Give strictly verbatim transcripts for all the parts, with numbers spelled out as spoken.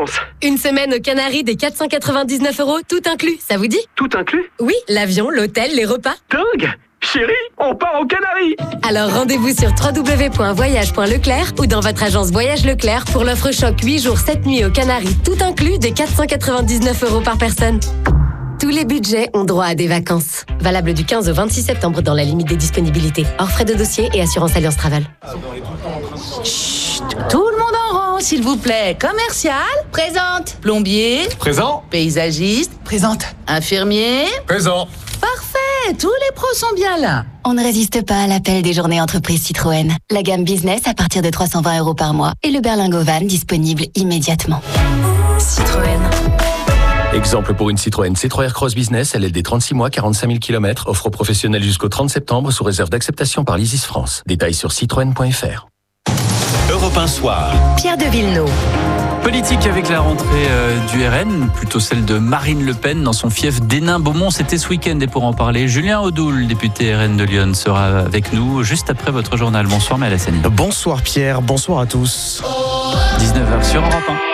vacances. Une semaine aux Canaries des quatre cent quatre-vingt-dix-neuf euros, tout inclus, ça vous dit? Tout inclus? Oui, l'avion, l'hôtel, les repas. Dingue! Chérie, on part aux Canaries! Alors rendez-vous sur w w w point voyage point leclerc ou dans votre agence Voyage Leclerc pour l'offre choc huit jours sept nuits aux Canaries, tout inclus des quatre cent quatre-vingt-dix-neuf euros par personne. Tous les budgets ont droit à des vacances. Valable du quinze au vingt-six septembre dans la limite des disponibilités. Hors frais de dossier et assurance Alliance Travel. Chut, tout le monde en rang, s'il vous plaît. Commercial? Présente. Plombier? Présent. Paysagiste? Présente. Infirmier? Présent. Parfait, tous les pros sont bien là. On ne résiste pas à l'appel des journées entreprises Citroën. La gamme business à partir de trois cent vingt euros par mois et le berlingot van disponible immédiatement. Citroën. Exemple pour une Citroën C trois Aircross Business, L L D trente-six mois, quarante-cinq mille kilomètres, offre professionnelle jusqu'au trente septembre sous réserve d'acceptation par l'Isis France. Détails sur citroën point f r. Europe un Soir. Pierre de Villeneuve. Politique avec la rentrée euh, du R N, plutôt celle de Marine Le Pen dans son fief d'Hénin-Beaumont. C'était ce week-end et pour en parler, Julien Audoul, député R N de Lyon, sera avec nous juste après votre journal. Bonsoir Maël Hassani. Bonsoir Pierre, bonsoir à tous. dix-neuf heures sur Europe un.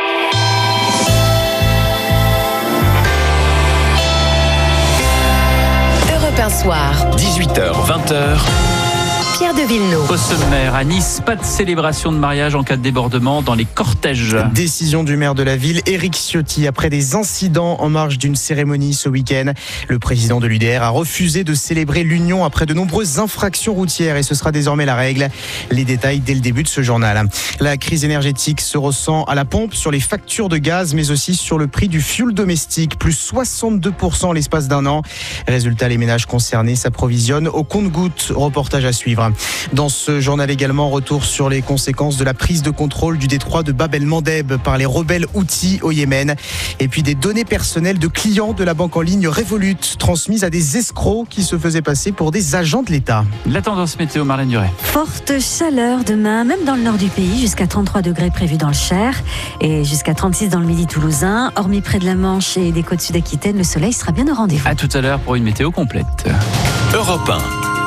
Un soir. dix-huit heures, vingt heures. Pierre de Villeneuve. Au sommaire, à Nice, pas de célébration de mariage en cas de débordement dans les cortèges. Décision du maire de la ville, Éric Ciotti, après des incidents en marge d'une cérémonie ce week-end. Le président de l'U D R a refusé de célébrer l'union après de nombreuses infractions routières et ce sera désormais la règle. Les détails dès le début de ce journal. La crise énergétique se ressent à la pompe sur les factures de gaz, mais aussi sur le prix du fioul domestique, plus soixante-deux pour cent l'espace d'un an. Résultat, les ménages concernés s'approvisionnent au compte-gouttes. Reportage à suivre. Dans ce journal également, retour sur les conséquences de la prise de contrôle du détroit de Bab el-Mandeb par les rebelles Houthis au Yémen. Et puis des données personnelles de clients de la banque en ligne Revolut transmises à des escrocs qui se faisaient passer pour des agents de l'État. La tendance météo, Marlène Duret. Forte chaleur demain, même dans le nord du pays, jusqu'à trente-trois degrés prévus dans le Cher et jusqu'à trente-six dans le midi toulousain. Hormis près de la Manche et des côtes sud-aquitaines, le soleil sera bien au rendez-vous. À tout à l'heure pour une météo complète. Europe un.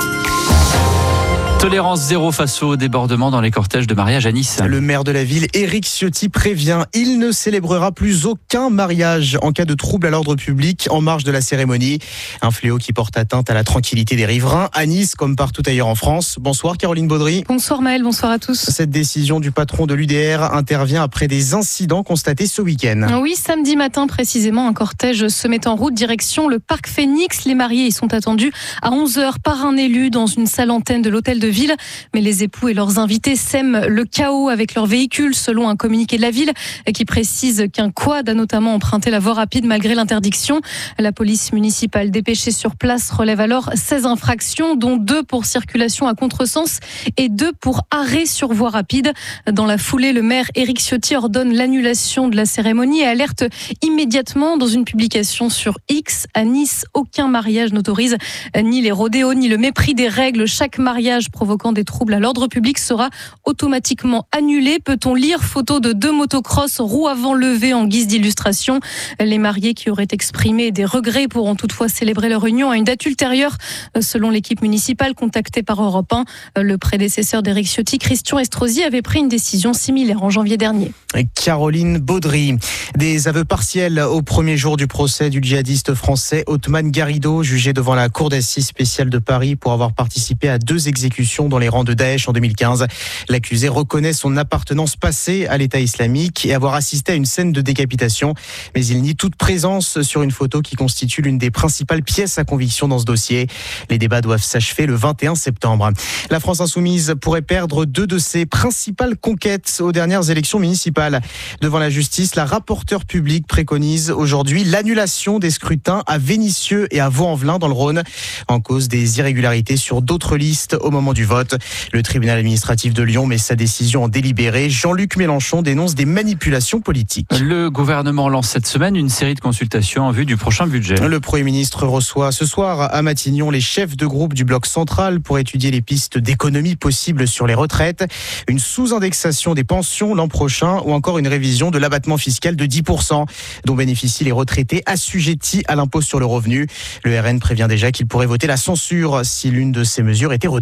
Tolérance zéro face au débordement dans les cortèges de mariage à Nice. Le maire de la ville, Éric Ciotti, prévient, il ne célébrera plus aucun mariage en cas de trouble à l'ordre public en marge de la cérémonie. Un fléau qui porte atteinte à la tranquillité des riverains, à Nice comme partout ailleurs en France. Bonsoir Caroline Baudry. Bonsoir Maël, bonsoir à tous. Cette décision du patron de l'U D R intervient après des incidents constatés ce week-end. Oui, samedi matin précisément, un cortège se met en route direction le parc Phoenix. Les mariés y sont attendus à onze heures par un élu dans une salle antenne de l'hôtel de ville. Mais les époux et leurs invités sèment le chaos avec leur véhicule, selon un communiqué de la ville qui précise qu'un quad a notamment emprunté la voie rapide malgré l'interdiction. La police municipale dépêchée sur place relève alors seize infractions, dont deux pour circulation à contresens et deux pour arrêt sur voie rapide. Dans la foulée, le maire Éric Ciotti ordonne l'annulation de la cérémonie et alerte immédiatement dans une publication sur X. À Nice, aucun mariage n'autorise ni les rodéos ni le mépris des règles. Chaque mariage provoquant des troubles à l'ordre public sera automatiquement annulé. Peut-on lire photo de deux motocross, roues avant levées en guise d'illustration. Les mariés qui auraient exprimé des regrets pourront toutefois célébrer leur union à une date ultérieure. Selon l'équipe municipale contactée par Europe un, le prédécesseur d'Éric Ciotti, Christian Estrosi, avait pris une décision similaire en janvier dernier. Caroline Baudry. Des aveux partiels au premier jour du procès du djihadiste français Othman Garrido, jugé devant la cour d'assises spéciale de Paris pour avoir participé à deux exécutions dans les rangs de Daesh en deux mille quinze. L'accusé reconnaît son appartenance passée à l'État islamique et avoir assisté à une scène de décapitation, mais il nie toute présence sur une photo qui constitue l'une des principales pièces à conviction dans ce dossier. Les débats doivent s'achever le vingt et un septembre. La France insoumise pourrait perdre deux de ses principales conquêtes aux dernières élections municipales. Devant la justice, la rapporteure publique préconise aujourd'hui l'annulation des scrutins à Vénissieux et à Vaux-en-Velin dans le Rhône, en cause des irrégularités sur d'autres listes au moment du vote. Le tribunal administratif de Lyon met sa décision en délibéré. Jean-Luc Mélenchon dénonce des manipulations politiques. Le gouvernement lance cette semaine une série de consultations en vue du prochain budget. Le Premier ministre reçoit ce soir à Matignon les chefs de groupe du bloc central pour étudier les pistes d'économie possibles sur les retraites, une sous-indexation des pensions l'an prochain ou encore une révision de l'abattement fiscal de dix pour cent dont bénéficient les retraités assujettis à l'impôt sur le revenu. Le R N prévient déjà qu'il pourrait voter la censure si l'une de ces mesures était retenue.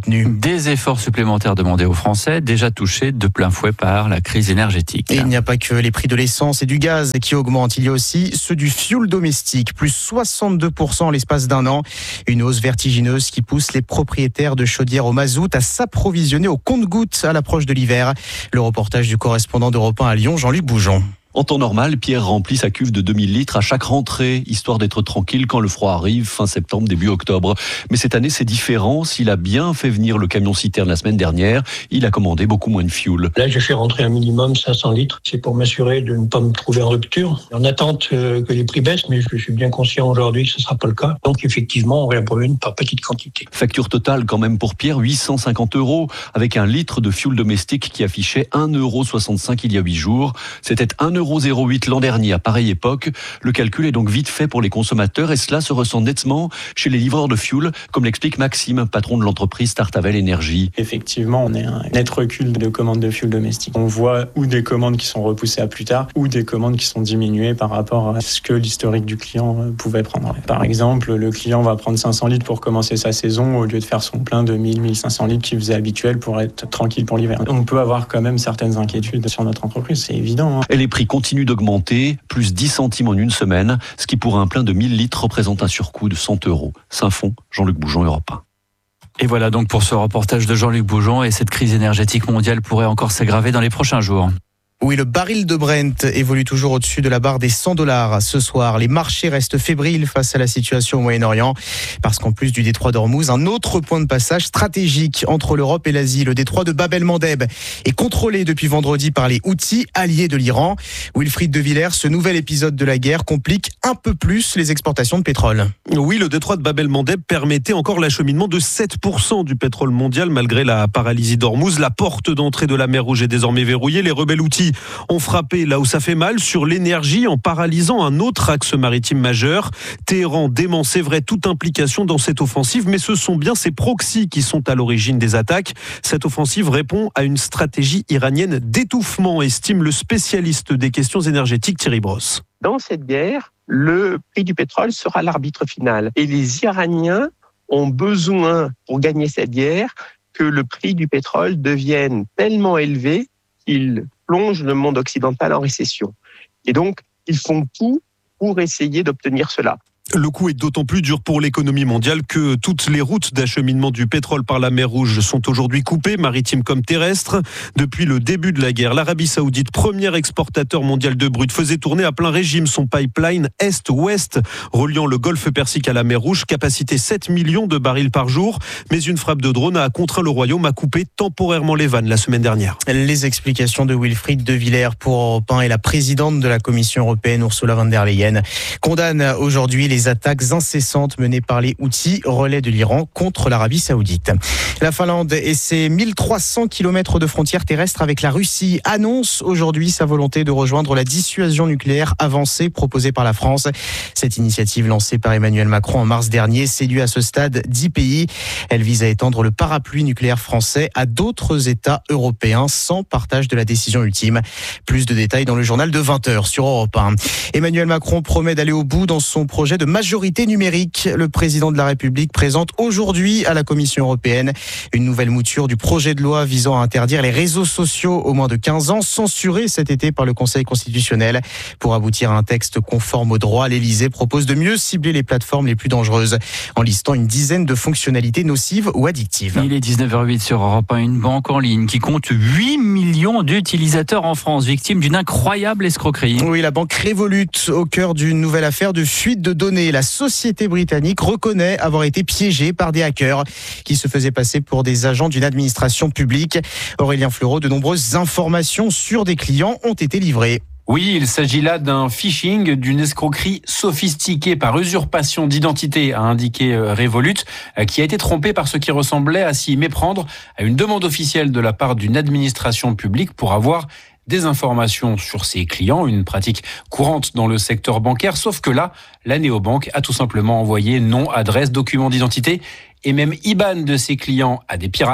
Des efforts supplémentaires demandés aux Français, déjà touchés de plein fouet par la crise énergétique. Et il n'y a pas que les prix de l'essence et du gaz qui augmentent, il y a aussi ceux du fioul domestique, plus soixante-deux pour cent en l'espace d'un an. Une hausse vertigineuse qui pousse les propriétaires de chaudières au mazout à s'approvisionner au compte-gouttes à l'approche de l'hiver. Le reportage du correspondant d'Europe un à Lyon, Jean-Luc Boujon. En temps normal, Pierre remplit sa cuve de deux mille litres à chaque rentrée, histoire d'être tranquille quand le froid arrive, fin septembre, début octobre. Mais cette année, c'est différent. S'il a bien fait venir le camion-citerne la semaine dernière, il a commandé beaucoup moins de fioul. Là, j'ai fait rentrer un minimum cinq cents litres. C'est pour m'assurer de ne pas me trouver en rupture. En attente que les prix baissent, mais je suis bien conscient aujourd'hui que ce ne sera pas le cas. Donc effectivement, on réapprovisione par petite quantité. Facture totale quand même pour Pierre, huit cent cinquante euros, avec un litre de fioul domestique qui affichait un euro soixante-cinq il y a huit jours. C'était un euro zéro huit l'an dernier à pareille époque. Le calcul est donc vite fait pour les consommateurs et cela se ressent nettement chez les livreurs de fioul, comme l'explique Maxime, patron de l'entreprise Startavel Énergie. Effectivement, on est un net recul de commandes de fioul domestique. On voit ou des commandes qui sont repoussées à plus tard ou des commandes qui sont diminuées par rapport à ce que l'historique du client pouvait prendre. Par exemple, le client va prendre cinq cents litres pour commencer sa saison au lieu de faire son plein de mille à mille cinq cents litres qu'il faisait habituel pour être tranquille pour l'hiver. On peut avoir quand même certaines inquiétudes sur notre entreprise, c'est évident. Et les prix continuent d'augmenter, plus dix centimes en une semaine, ce qui pour un plein de mille litres représente un surcoût de cent euros. Saint-Fond, Jean-Luc Boujon, Europe un. Et voilà donc pour ce reportage de Jean-Luc Boujon, et cette crise énergétique mondiale pourrait encore s'aggraver dans les prochains jours. Oui, le baril de Brent évolue toujours au-dessus de la barre des cent dollars ce soir. Les marchés restent fébriles face à la situation au Moyen-Orient parce qu'en plus du détroit d'Ormuz, un autre point de passage stratégique entre l'Europe et l'Asie, le détroit de Bab el-Mandeb, est contrôlé depuis vendredi par les Houthis, alliés de l'Iran. Wilfried de Villers, ce nouvel épisode de la guerre complique un peu plus les exportations de pétrole. Oui, le détroit de Bab el-Mandeb permettait encore l'acheminement de sept pour cent du pétrole mondial malgré la paralysie d'Ormuz. La porte d'entrée de la mer Rouge est désormais verrouillée. Les rebelles Houthis ont frappé là où ça fait mal, sur l'énergie, en paralysant un autre axe maritime majeur. Téhéran dément, c'est vrai, toute implication dans cette offensive, mais ce sont bien ces proxys qui sont à l'origine des attaques. Cette offensive répond à une stratégie iranienne d'étouffement, estime le spécialiste des questions énergétiques Thierry Brosse. Dans cette guerre, le prix du pétrole sera l'arbitre final. Et les Iraniens ont besoin, pour gagner cette guerre, que le prix du pétrole devienne tellement élevé qu'il plonge le monde occidental en récession. Et donc, ils font tout pour essayer d'obtenir cela. Le coup est d'autant plus dur pour l'économie mondiale que toutes les routes d'acheminement du pétrole par la mer Rouge sont aujourd'hui coupées, maritimes comme terrestres. Depuis le début de la guerre, l'Arabie Saoudite, premier exportateur mondial de brut, faisait tourner à plein régime son pipeline Est-Ouest, reliant le golfe Persique à la mer Rouge, capacité sept millions de barils par jour. Mais une frappe de drone a contraint le Royaume à couper temporairement les vannes la semaine dernière. Les explications de Wilfried de Villers pour Europe un et la présidente de la Commission européenne, Ursula von der Leyen, condamne aujourd'hui les les attaques incessantes menées par les Houthis, relais de l'Iran, contre l'Arabie Saoudite. La Finlande et ses mille trois cents kilomètres de frontières terrestres avec la Russie annonce aujourd'hui sa volonté de rejoindre la dissuasion nucléaire avancée proposée par la France. Cette initiative lancée par Emmanuel Macron en mars dernier séduit à ce stade dix pays. Elle vise à étendre le parapluie nucléaire français à d'autres États européens sans partage de la décision ultime. Plus de détails dans le journal de vingt heures sur Europe un. Emmanuel Macron promet d'aller au bout dans son projet de majorité numérique. Le président de la République présente aujourd'hui à la Commission européenne une nouvelle mouture du projet de loi visant à interdire les réseaux sociaux aux moins de quinze ans, censurés cet été par le Conseil constitutionnel. Pour aboutir à un texte conforme au droit, l'Élysée propose de mieux cibler les plateformes les plus dangereuses en listant une dizaine de fonctionnalités nocives ou addictives. Il est dix-neuf heures huit sur Europe un. Une banque en ligne qui compte huit millions d'utilisateurs en France, victime d'une incroyable escroquerie. Oui, la banque Revolut, au cœur d'une nouvelle affaire de fuite de données. La société britannique reconnaît avoir été piégée par des hackers qui se faisaient passer pour des agents d'une administration publique. Aurélien Fleureau, de nombreuses informations sur des clients ont été livrées. Oui, il s'agit là d'un phishing, d'une escroquerie sophistiquée par usurpation d'identité, a indiqué Revolut, qui a été trompé par ce qui ressemblait à s'y méprendre à une demande officielle de la part d'une administration publique pour avoir des informations sur ses clients, une pratique courante dans le secteur bancaire, sauf que là, la néobanque a tout simplement envoyé nom, adresse, documents d'identité et même I B A N de ses clients à des pirates.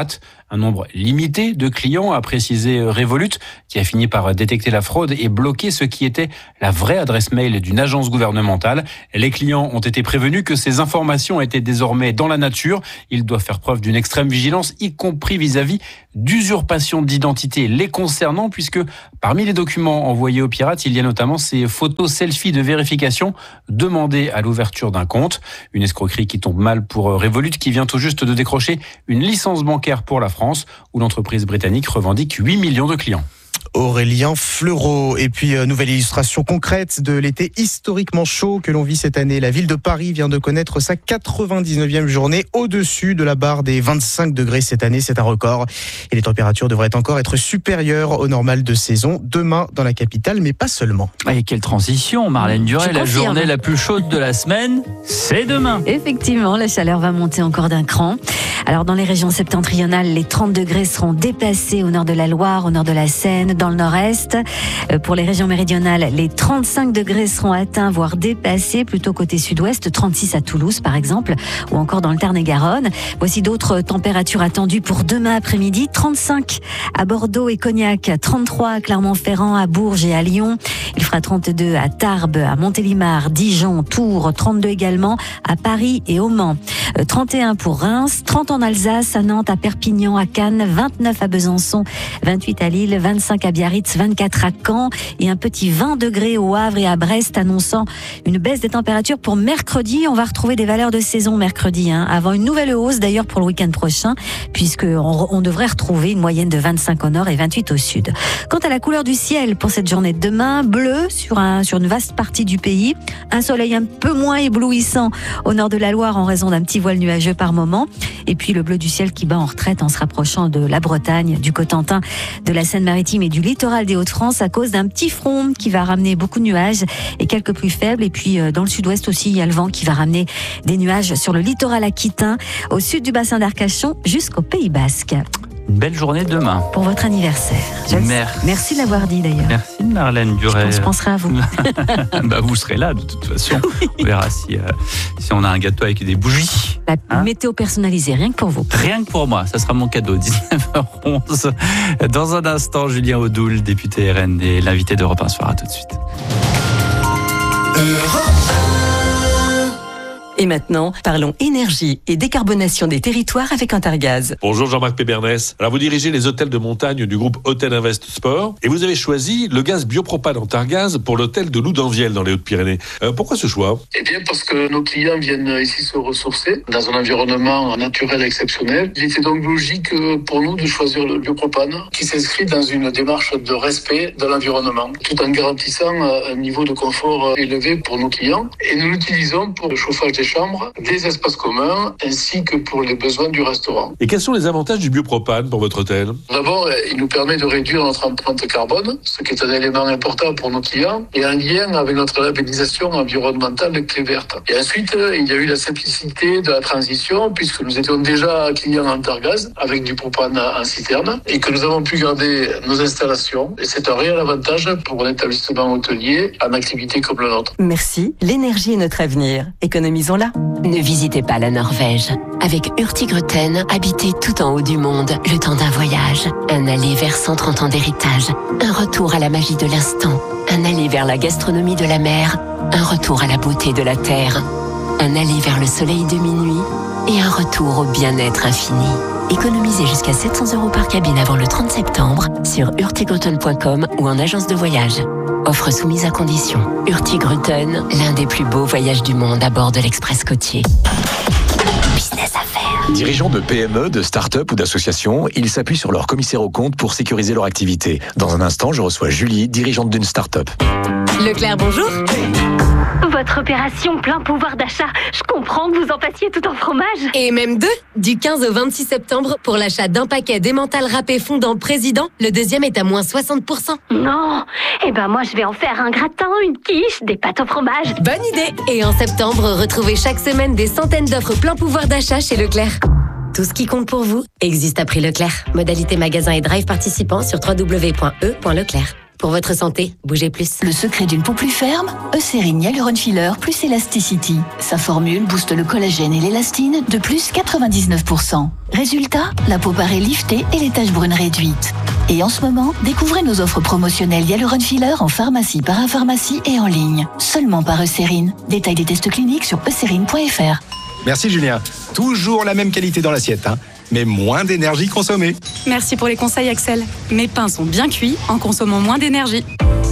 Un nombre limité de clients, a précisé Revolut, qui a fini par détecter la fraude et bloquer ce qui était la vraie adresse mail d'une agence gouvernementale. Les clients ont été prévenus que ces informations étaient désormais dans la nature. Ils doivent faire preuve d'une extrême vigilance, y compris vis-à-vis d'usurpation d'identité les concernant, puisque parmi les documents envoyés aux pirates, il y a notamment ces photos selfies de vérification demandées à l'ouverture d'un compte. Une escroquerie qui tombe mal pour Revolut, qui vient tout juste de décrocher une licence bancaire pour la France, où l'entreprise britannique revendique huit millions de clients. Aurélien Fleureau. Et puis, euh, nouvelle illustration concrète de l'été historiquement chaud que l'on vit cette année. La ville de Paris vient de connaître sa quatre-vingt-dix-neuvième journée au-dessus de la barre des vingt-cinq degrés cette année. C'est un record. Et les températures devraient encore être supérieures au normal de saison demain dans la capitale, mais pas seulement. Et quelle transition, Marlène Duret. La journée la plus chaude de la semaine, c'est demain. Effectivement, la chaleur va monter encore d'un cran. Alors, dans les régions septentrionales, les trente degrés seront dépassés au nord de la Loire, au nord de la Seine, dans le nord-est. Pour les régions méridionales, les trente-cinq degrés seront atteints, voire dépassés, plutôt côté sud-ouest, trente-six à Toulouse par exemple, ou encore dans le Tarn-et-Garonne. Voici d'autres températures attendues pour demain après-midi. trente-cinq à Bordeaux et Cognac, trente-trois à Clermont-Ferrand, à Bourges et à Lyon. Il fera trente-deux à Tarbes, à Montélimar, Dijon, Tours, trente-deux également à Paris et au Mans. trente et un pour Reims, trente en Alsace, à Nantes, à Perpignan, à Cannes, vingt-neuf à Besançon, vingt-huit à Lille, vingt-cinq à Biarritz, vingt-quatre à Caen et un petit vingt degrés au Havre et à Brest, annonçant une baisse des températures pour mercredi. On va retrouver des valeurs de saison mercredi, hein, avant une nouvelle hausse d'ailleurs pour le week-end prochain, puisque on, on devrait retrouver une moyenne de vingt-cinq au nord et vingt-huit au sud. Quant à la couleur du ciel pour cette journée de demain, bleu sur, un, sur une vaste partie du pays, un soleil un peu moins éblouissant au nord de la Loire en raison d'un petit voile nuageux par moment, et puis le bleu du ciel qui bat en retraite en se rapprochant de la Bretagne, du Cotentin, de la Seine-Maritime et du littoral des Hauts-de-France à cause d'un petit front qui va ramener beaucoup de nuages et quelques pluies faibles. Et puis dans le sud-ouest aussi, il y a le vent qui va ramener des nuages sur le littoral aquitain, au sud du bassin d'Arcachon jusqu'au Pays Basque. Une belle journée demain. Pour votre anniversaire. Merci. Merci de l'avoir dit d'ailleurs. Merci Marlène Duret. Je penserai à vous. Bah, vous serez là de toute façon. Oui. On verra si, euh, si on a un gâteau avec des bougies. La hein météo personnalisée, rien que pour vous. Rien que pour moi, ça sera mon cadeau. dix-neuf heures onze. Dans un instant, Julien Audoul, député R N et l'invité d'Europe un Soir. À tout de suite. Et maintenant, parlons énergie et décarbonation des territoires avec Intergaz. Bonjour Jean-Marc Pébernès. Alors vous dirigez les hôtels de montagne du groupe Hôtel Invest Sport et vous avez choisi le gaz biopropane Antargaz pour l'hôtel de Loudanviel dans les Hautes-Pyrénées. Euh, pourquoi ce choix ? Eh bien parce que nos clients viennent ici se ressourcer dans un environnement naturel exceptionnel. Il était donc logique pour nous de choisir le biopropane qui s'inscrit dans une démarche de respect de l'environnement tout en garantissant un niveau de confort élevé pour nos clients. Et nous l'utilisons pour le chauffage des chambres, des espaces communs, ainsi que pour les besoins du restaurant. Et quels sont les avantages du biopropane pour votre hôtel ? D'abord, il nous permet de réduire notre empreinte carbone, ce qui est un élément important pour nos clients, et un lien avec notre labellisation environnementale clé verte. Et ensuite, il y a eu la simplicité de la transition, puisque nous étions déjà clients Antargaz, avec du propane en citerne, et que nous avons pu garder nos installations. Et c'est un réel avantage pour un établissement hôtelier en activité comme le nôtre. Merci, l'énergie est notre avenir. Économisons-la. Ne visitez pas la Norvège. Avec Hurtigruten, habitez tout en haut du monde le temps d'un voyage. Un aller vers cent trente ans d'héritage. Un retour à la magie de l'instant. Un aller vers la gastronomie de la mer. Un retour à la beauté de la terre. Un aller vers le soleil de minuit. Et un retour au bien-être infini. Économisez jusqu'à sept cents euros par cabine avant le trente septembre sur hurtigruten point com ou en agence de voyage. Offre soumise à condition. Hurtigruten, l'un des plus beaux voyages du monde à bord de l'Express côtier. Business à faire. Dirigeants de P M E, de start-up ou d'associations, ils s'appuient sur leur commissaire aux comptes pour sécuriser leur activité. Dans un instant, je reçois Julie, dirigeante d'une start-up. Leclerc, bonjour. Votre opération plein pouvoir d'achat, je comprends que vous en passiez tout en fromage. Et même deux, du quinze au vingt-six septembre, pour l'achat d'un paquet d'emmental râpé fondant président, le deuxième est à moins soixante pour cent. Non, eh ben moi je vais en faire un gratin, une quiche, des pâtes au fromage. Bonne idée. Et en septembre, retrouvez chaque semaine des centaines d'offres plein pouvoir d'achat chez Leclerc. Tout ce qui compte pour vous existe à prix Leclerc. Modalité magasin et drive participant sur w w w point e point leclerc. Pour votre santé, bougez plus. Le secret d'une peau plus ferme, Eucérine Hyaluron Filler plus Elasticity. Sa formule booste le collagène et l'élastine de plus quatre-vingt-dix-neuf pour cent. Résultat, la peau paraît liftée et les taches brunes réduites. Et en ce moment, découvrez nos offres promotionnelles Hyaluron Filler en pharmacie, parapharmacie et en ligne. Seulement par Eucérine. Détail des tests cliniques sur eucérine point f r. Merci Julien. Toujours la même qualité dans l'assiette, hein, mais moins d'énergie consommée. Merci pour les conseils Axel. Mes pains sont bien cuits en consommant moins d'énergie.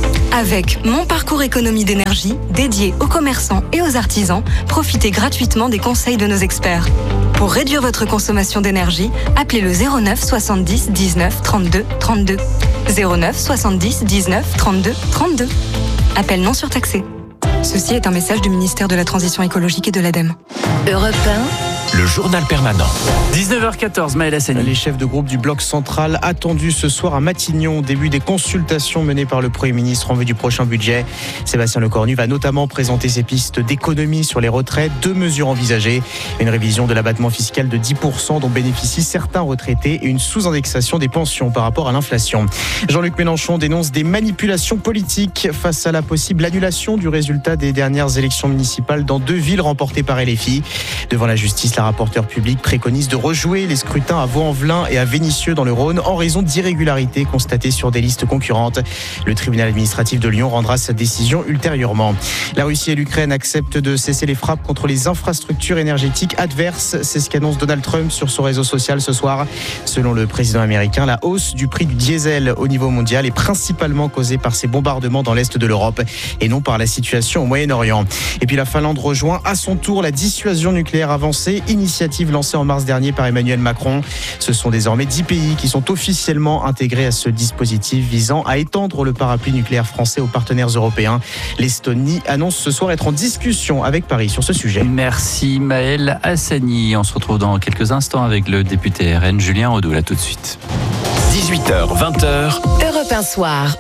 Avec Mon Parcours Économie d'énergie, dédié aux commerçants et aux artisans, profitez gratuitement des conseils de nos experts. Pour réduire votre consommation d'énergie, appelez le zéro neuf soixante-dix dix-neuf trente-deux trente-deux. zéro neuf soixante-dix dix-neuf trente-deux trente-deux. Appel non surtaxé. Ceci est un message du ministère de la Transition écologique et de l'ADEME. Europe un, le journal permanent. dix-neuf heures quatorze, Maël Hassani. Les chefs de groupe du bloc central attendus ce soir à Matignon, début des consultations menées par le Premier ministre en vue du prochain budget. Sébastien Lecornu va notamment présenter ses pistes d'économie sur les retraites, deux mesures envisagées, une révision de l'abattement fiscal de dix pour cent dont bénéficient certains retraités et une sous-indexation des pensions par rapport à l'inflation. Jean-Luc Mélenchon dénonce des manipulations politiques face à la possible annulation du résultat des dernières élections municipales dans deux villes remportées par L F I. Devant la justice, la rapporteure publique préconise de rejouer les scrutins à Vaux-en-Velin et à Vénissieux dans le Rhône en raison d'irrégularités constatées sur des listes concurrentes. Le tribunal administratif de Lyon rendra sa décision ultérieurement. La Russie et l'Ukraine acceptent de cesser les frappes contre les infrastructures énergétiques adverses. C'est ce qu'annonce Donald Trump sur son réseau social ce soir. Selon le président américain, la hausse du prix du diesel au niveau mondial est principalement causée par ces bombardements dans l'est de l'Europe et non par la situation au Moyen-Orient. Et puis la Finlande rejoint à son tour la dissuasion nucléaire avancée, initiative lancée en mars dernier par Emmanuel Macron. Ce sont désormais dix pays qui sont officiellement intégrés à ce dispositif visant à étendre le parapluie nucléaire français aux partenaires européens. L'Estonie annonce ce soir être en discussion avec Paris sur ce sujet. Merci Maël Hassani. On se retrouve dans quelques instants avec le député R N Julien Audoul. À tout de suite. dix-huit heures, vingt heures. Europe un soir.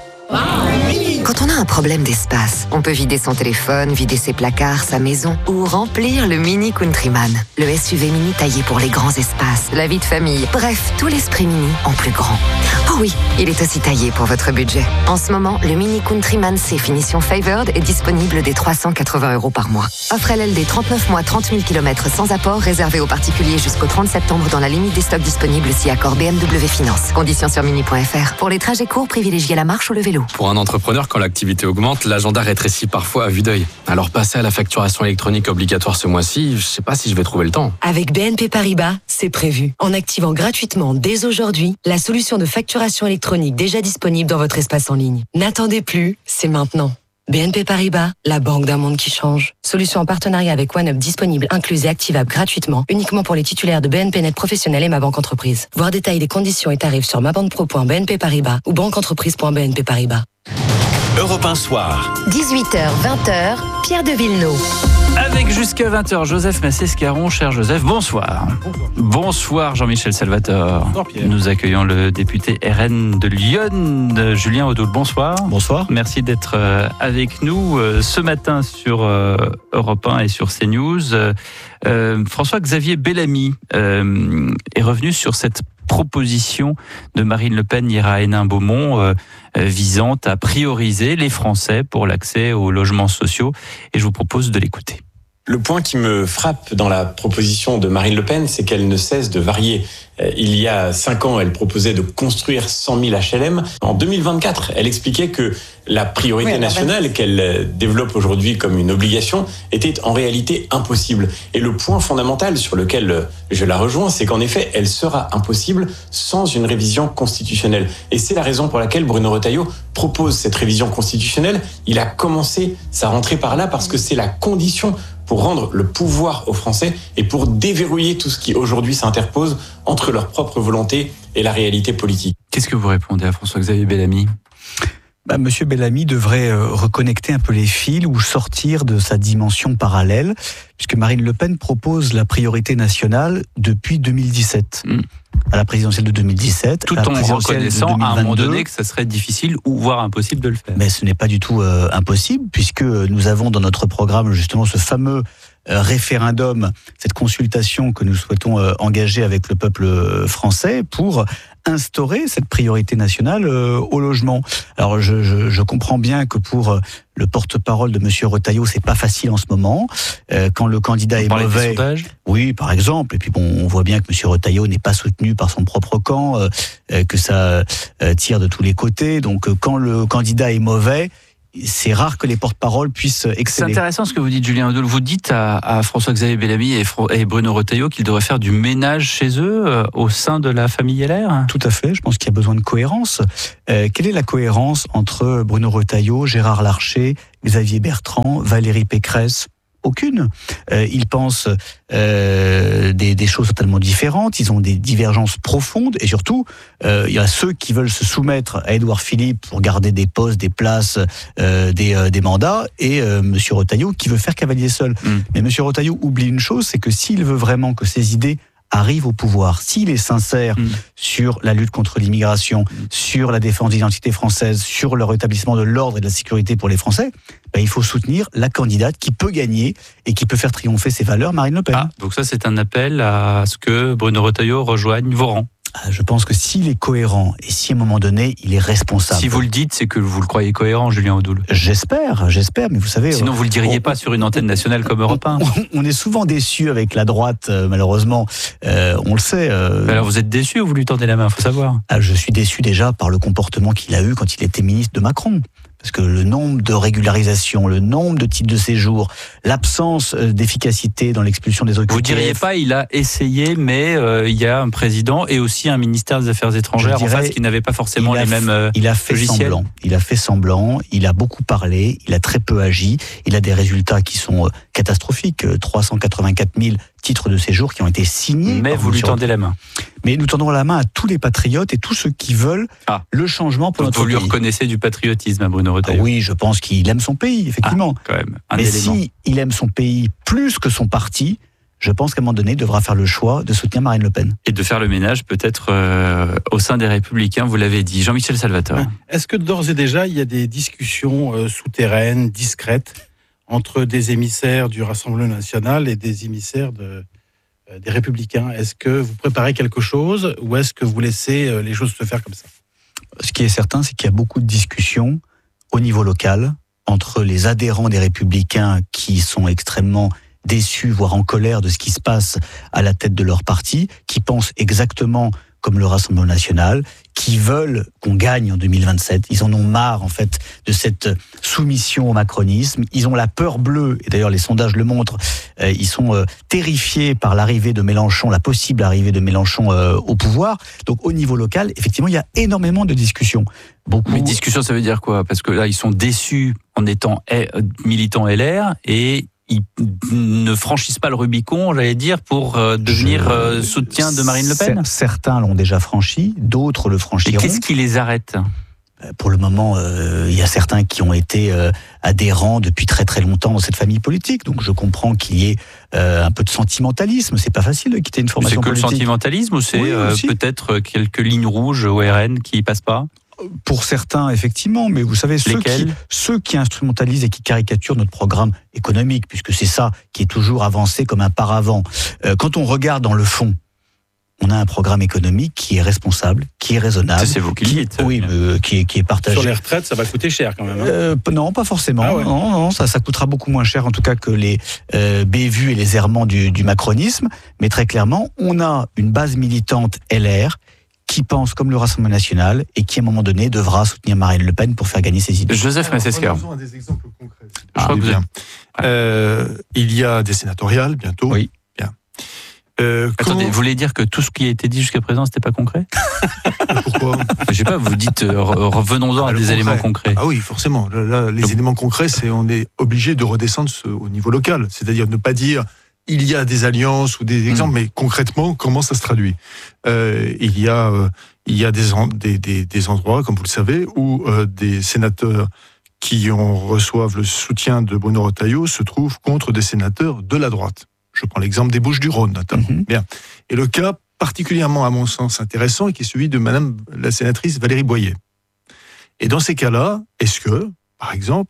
Quand on a un problème d'espace, on peut vider son téléphone, vider ses placards, sa maison ou remplir le Mini Countryman. Le S U V mini taillé pour les grands espaces, la vie de famille, bref, tout l'esprit mini en plus grand. Oh oui, il est aussi taillé pour votre budget. En ce moment, le Mini Countryman C finition Favored est disponible dès trois cent quatre-vingts euros par mois. Offre L L D trente-neuf mois, trente mille kilomètres sans apport, réservé aux particuliers jusqu'au trente septembre dans la limite des stocks disponibles si accord B M W Finance. Conditions sur mini point f r. Pour les trajets courts, privilégiez la marche ou le vélo. Pour un entrepreneur, quand l'activité augmente, l'agenda rétrécit parfois à vue d'œil. Alors passer à la facturation électronique obligatoire ce mois-ci, je sais pas si je vais trouver le temps. Avec B N P Paribas, c'est prévu. En activant gratuitement dès aujourd'hui la solution de facturation électronique déjà disponible dans votre espace en ligne. N'attendez plus, c'est maintenant. B N P Paribas, la banque d'un monde qui change. Solution en partenariat avec OneUp disponible, incluse et activable gratuitement, uniquement pour les titulaires de B N P Net Professionnel et Ma Banque Entreprise. Voir détail des conditions et tarifs sur mabanquepro point b n p paribas ou banqueentreprise point b n p paribas. Europe un soir. dix-huit heures, vingt heures, Pierre de Villeneuve. Avec jusqu'à vingt heures, Joseph Massescaron. Cher Joseph, bonsoir. Bonsoir, bonsoir Jean-Michel Salvatore. Bonsoir Pierre. Nous accueillons le député R N de Lyon, Julien Audoul. Bonsoir. Bonsoir. Merci d'être avec nous ce matin sur Europe un et sur CNews. Euh, François-Xavier Bellamy euh, est revenu sur cette proposition de Marine Le Pen hier à Hénin-Beaumont euh, visant à prioriser les Français pour l'accès aux logements sociaux. Et je vous propose de l'écouter. Le point qui me frappe dans la proposition de Marine Le Pen, c'est qu'elle ne cesse de varier. Il y a cinq ans, elle proposait de construire cent mille H L M. En deux mille vingt-quatre, elle expliquait que la priorité oui, nationale qu'elle développe aujourd'hui comme une obligation était en réalité impossible. Et le point fondamental sur lequel je la rejoins, c'est qu'en effet, elle sera impossible sans une révision constitutionnelle. Et c'est la raison pour laquelle Bruno Retailleau propose cette révision constitutionnelle. Il a commencé sa rentrée par là parce que c'est la condition pour rendre le pouvoir aux Français et pour déverrouiller tout ce qui aujourd'hui s'interpose entre leur propre volonté et la réalité politique. Qu'est-ce que vous répondez à François-Xavier Bellamy ? Bah, Monsieur Bellamy devrait euh, reconnecter un peu les fils ou sortir de sa dimension parallèle, puisque Marine Le Pen propose la priorité nationale depuis deux mille dix-sept. Mmh. À la présidentielle de deux mille dix-sept, tout à la en reconnaissant à un moment donné que ça serait difficile ou voire impossible de le faire. Mais ce n'est pas du tout euh, impossible, puisque nous avons dans notre programme justement ce fameux euh, référendum, cette consultation que nous souhaitons euh, engager avec le peuple français pour instaurer cette priorité nationale euh, au logement. Alors je, je, je comprends bien que pour euh, le porte-parole de Monsieur Retailleau, c'est pas facile en ce moment. Euh, quand le candidat est mauvais, oui, par exemple. Et puis bon, on voit bien que Monsieur Retailleau n'est pas soutenu par son propre camp, euh, euh, que ça euh, tire de tous les côtés. Donc euh, quand le candidat est mauvais, c'est rare que les porte-paroles puissent exceller. C'est intéressant ce que vous dites, Julien Audoul. Vous dites à, à François-Xavier Bellamy et, Fro- et Bruno Retailleau qu'ils devraient faire du ménage chez eux, euh, au sein de la famille L R. Tout à fait, je pense qu'il y a besoin de cohérence. Euh, quelle est la cohérence entre Bruno Retailleau, Gérard Larcher, Xavier Bertrand, Valérie Pécresse ? Aucune. Euh, ils pensent euh, des, des choses totalement différentes, ils ont des divergences profondes, et surtout, euh, il y a ceux qui veulent se soumettre à Édouard Philippe pour garder des postes, des places, euh, des, euh, des mandats, et euh, Monsieur Retailleau qui veut faire cavalier seul. Mm. Mais Monsieur Retailleau oublie une chose, c'est que s'il veut vraiment que ses idées arrive au pouvoir, s'il est sincère mmh. sur la lutte contre l'immigration, mmh. sur la défense de l'identité française, sur le rétablissement de l'ordre et de la sécurité pour les Français, ben, il faut soutenir la candidate qui peut gagner et qui peut faire triompher ses valeurs, Marine Le Pen. Ah, donc ça c'est un appel à ce que Bruno Retailleau rejoigne vos rangs. Je pense que s'il est cohérent et si à un moment donné il est responsable. Si vous le dites, c'est que vous le croyez cohérent, Julien Audoul. J'espère, j'espère, mais vous savez. Sinon vous le diriez on, pas sur une antenne nationale comme Europe un. On, on est souvent déçus avec la droite, euh, malheureusement. Euh, on le sait. Euh, Alors vous êtes déçu ou vous lui tendez la main, faut savoir. Ah, je suis déçu déjà par le comportement qu'il a eu quand il était ministre de Macron. Parce que le nombre de régularisations, le nombre de titres de séjour, l'absence d'efficacité dans l'expulsion des O Q T F. Vous diriez pas, il a essayé, mais euh, il y a un président et aussi un ministère des Affaires étrangères en face qui n'avait pas forcément les mêmes euh, il a fait logiciels. Semblant. Il a fait semblant, il a beaucoup parlé, il a très peu agi, il a des résultats qui sont catastrophiques. trois cent quatre-vingt-quatre mille titres de séjour qui ont été signés. Mais vous lui tendez la main. Mais nous tendons la main à tous les patriotes et tous ceux qui veulent ah. le changement pour Donc notre vous pays. Vous lui reconnaissez du patriotisme à Bruno Retailleau. Ah oui, je pense qu'il aime son pays, effectivement. Ah, quand même, un Mais élément. si il aime son pays plus que son parti, je pense qu'à un moment donné, il devra faire le choix de soutenir Marine Le Pen. Et de faire le ménage peut-être euh, au sein des Républicains, vous l'avez dit. Jean-Michel Salvatore. Est-ce que d'ores et déjà, il y a des discussions euh, souterraines, discrètes, entre des émissaires du Rassemblement national et des émissaires de, euh, des Républicains? Est-ce que vous préparez quelque chose ou est-ce que vous laissez euh, les choses se faire comme ça? Ce qui est certain, c'est qu'il y a beaucoup de discussions au niveau local entre les adhérents des Républicains qui sont extrêmement déçus, voire en colère de ce qui se passe à la tête de leur parti, qui pensent exactement comme le Rassemblement national, qui veulent qu'on gagne en deux mille vingt-sept. Ils en ont marre, en fait, de cette soumission au macronisme. Ils ont la peur bleue, et d'ailleurs les sondages le montrent, euh, ils sont euh, terrifiés par l'arrivée de Mélenchon, la possible arrivée de Mélenchon euh, au pouvoir. Donc au niveau local, effectivement, il y a énormément de discussions. Beaucoup... Mais discussion, ça veut dire quoi? Parce que là, ils sont déçus en étant militants L R et ils ne franchissent pas le Rubicon, j'allais dire, pour euh, devenir Je... euh, soutien de Marine Le Pen. Certains l'ont déjà franchi, d'autres le franchiront. Et qu'est-ce qui les arrête? Pour le moment, euh, il y a certains qui ont été euh, adhérents depuis très très longtemps dans cette famille politique. Donc je comprends qu'il y ait euh, un peu de sentimentalisme. C'est pas facile de quitter une formation politique. C'est que politique. Le sentimentalisme ou c'est oui, euh, peut-être quelques lignes rouges au R N qui passent pas? Pour certains, effectivement, mais vous savez, ceux qui, ceux qui instrumentalisent et qui caricaturent notre programme économique, puisque c'est ça qui est toujours avancé comme un paravent. Euh, quand on regarde dans le fond, on a un programme économique qui est responsable, qui est raisonnable. Ça, c'est vous qui le dites. Oui, euh, qui, est, qui est partagé. Sur les retraites, ça va coûter cher quand même. Hein. Euh, non, pas forcément. Ah ouais. Non, non, ça, ça coûtera beaucoup moins cher en tout cas que les euh, bévues et les errements du, du macronisme. Mais très clairement, on a une base militante L R qui pense comme le Rassemblement national et qui, à un moment donné, devra soutenir Marine Le Pen pour faire gagner ses idées. Joseph Massesca. Prenons des exemples concrets. Je crois que vous bien. Euh, il y a des sénatoriales bientôt. Oui. Bien. Euh, Attendez, comment... vous voulez dire que tout ce qui a été dit jusqu'à présent, c'était pas concret? Pourquoi? Je sais pas, vous dites, euh, revenons-en ah, à des concret. éléments concrets. Ah oui, forcément. Là, les Donc... éléments concrets, c'est on est obligé de redescendre ce, au niveau local. C'est-à-dire ne pas dire il y a des alliances ou des exemples, mmh. mais concrètement, comment ça se traduit? euh, Il y a, euh, il y a des, des, des, des endroits, comme vous le savez, où euh, des sénateurs qui ont, reçoivent le soutien de Bruno Retailleau se trouvent contre des sénateurs de la droite. Je prends l'exemple des Bouches-du-Rhône, notamment. Mmh. Bien. Et le cas particulièrement, à mon sens, intéressant, qui est celui de Madame la sénatrice Valérie Boyer. Et dans ces cas-là, est-ce que, par exemple,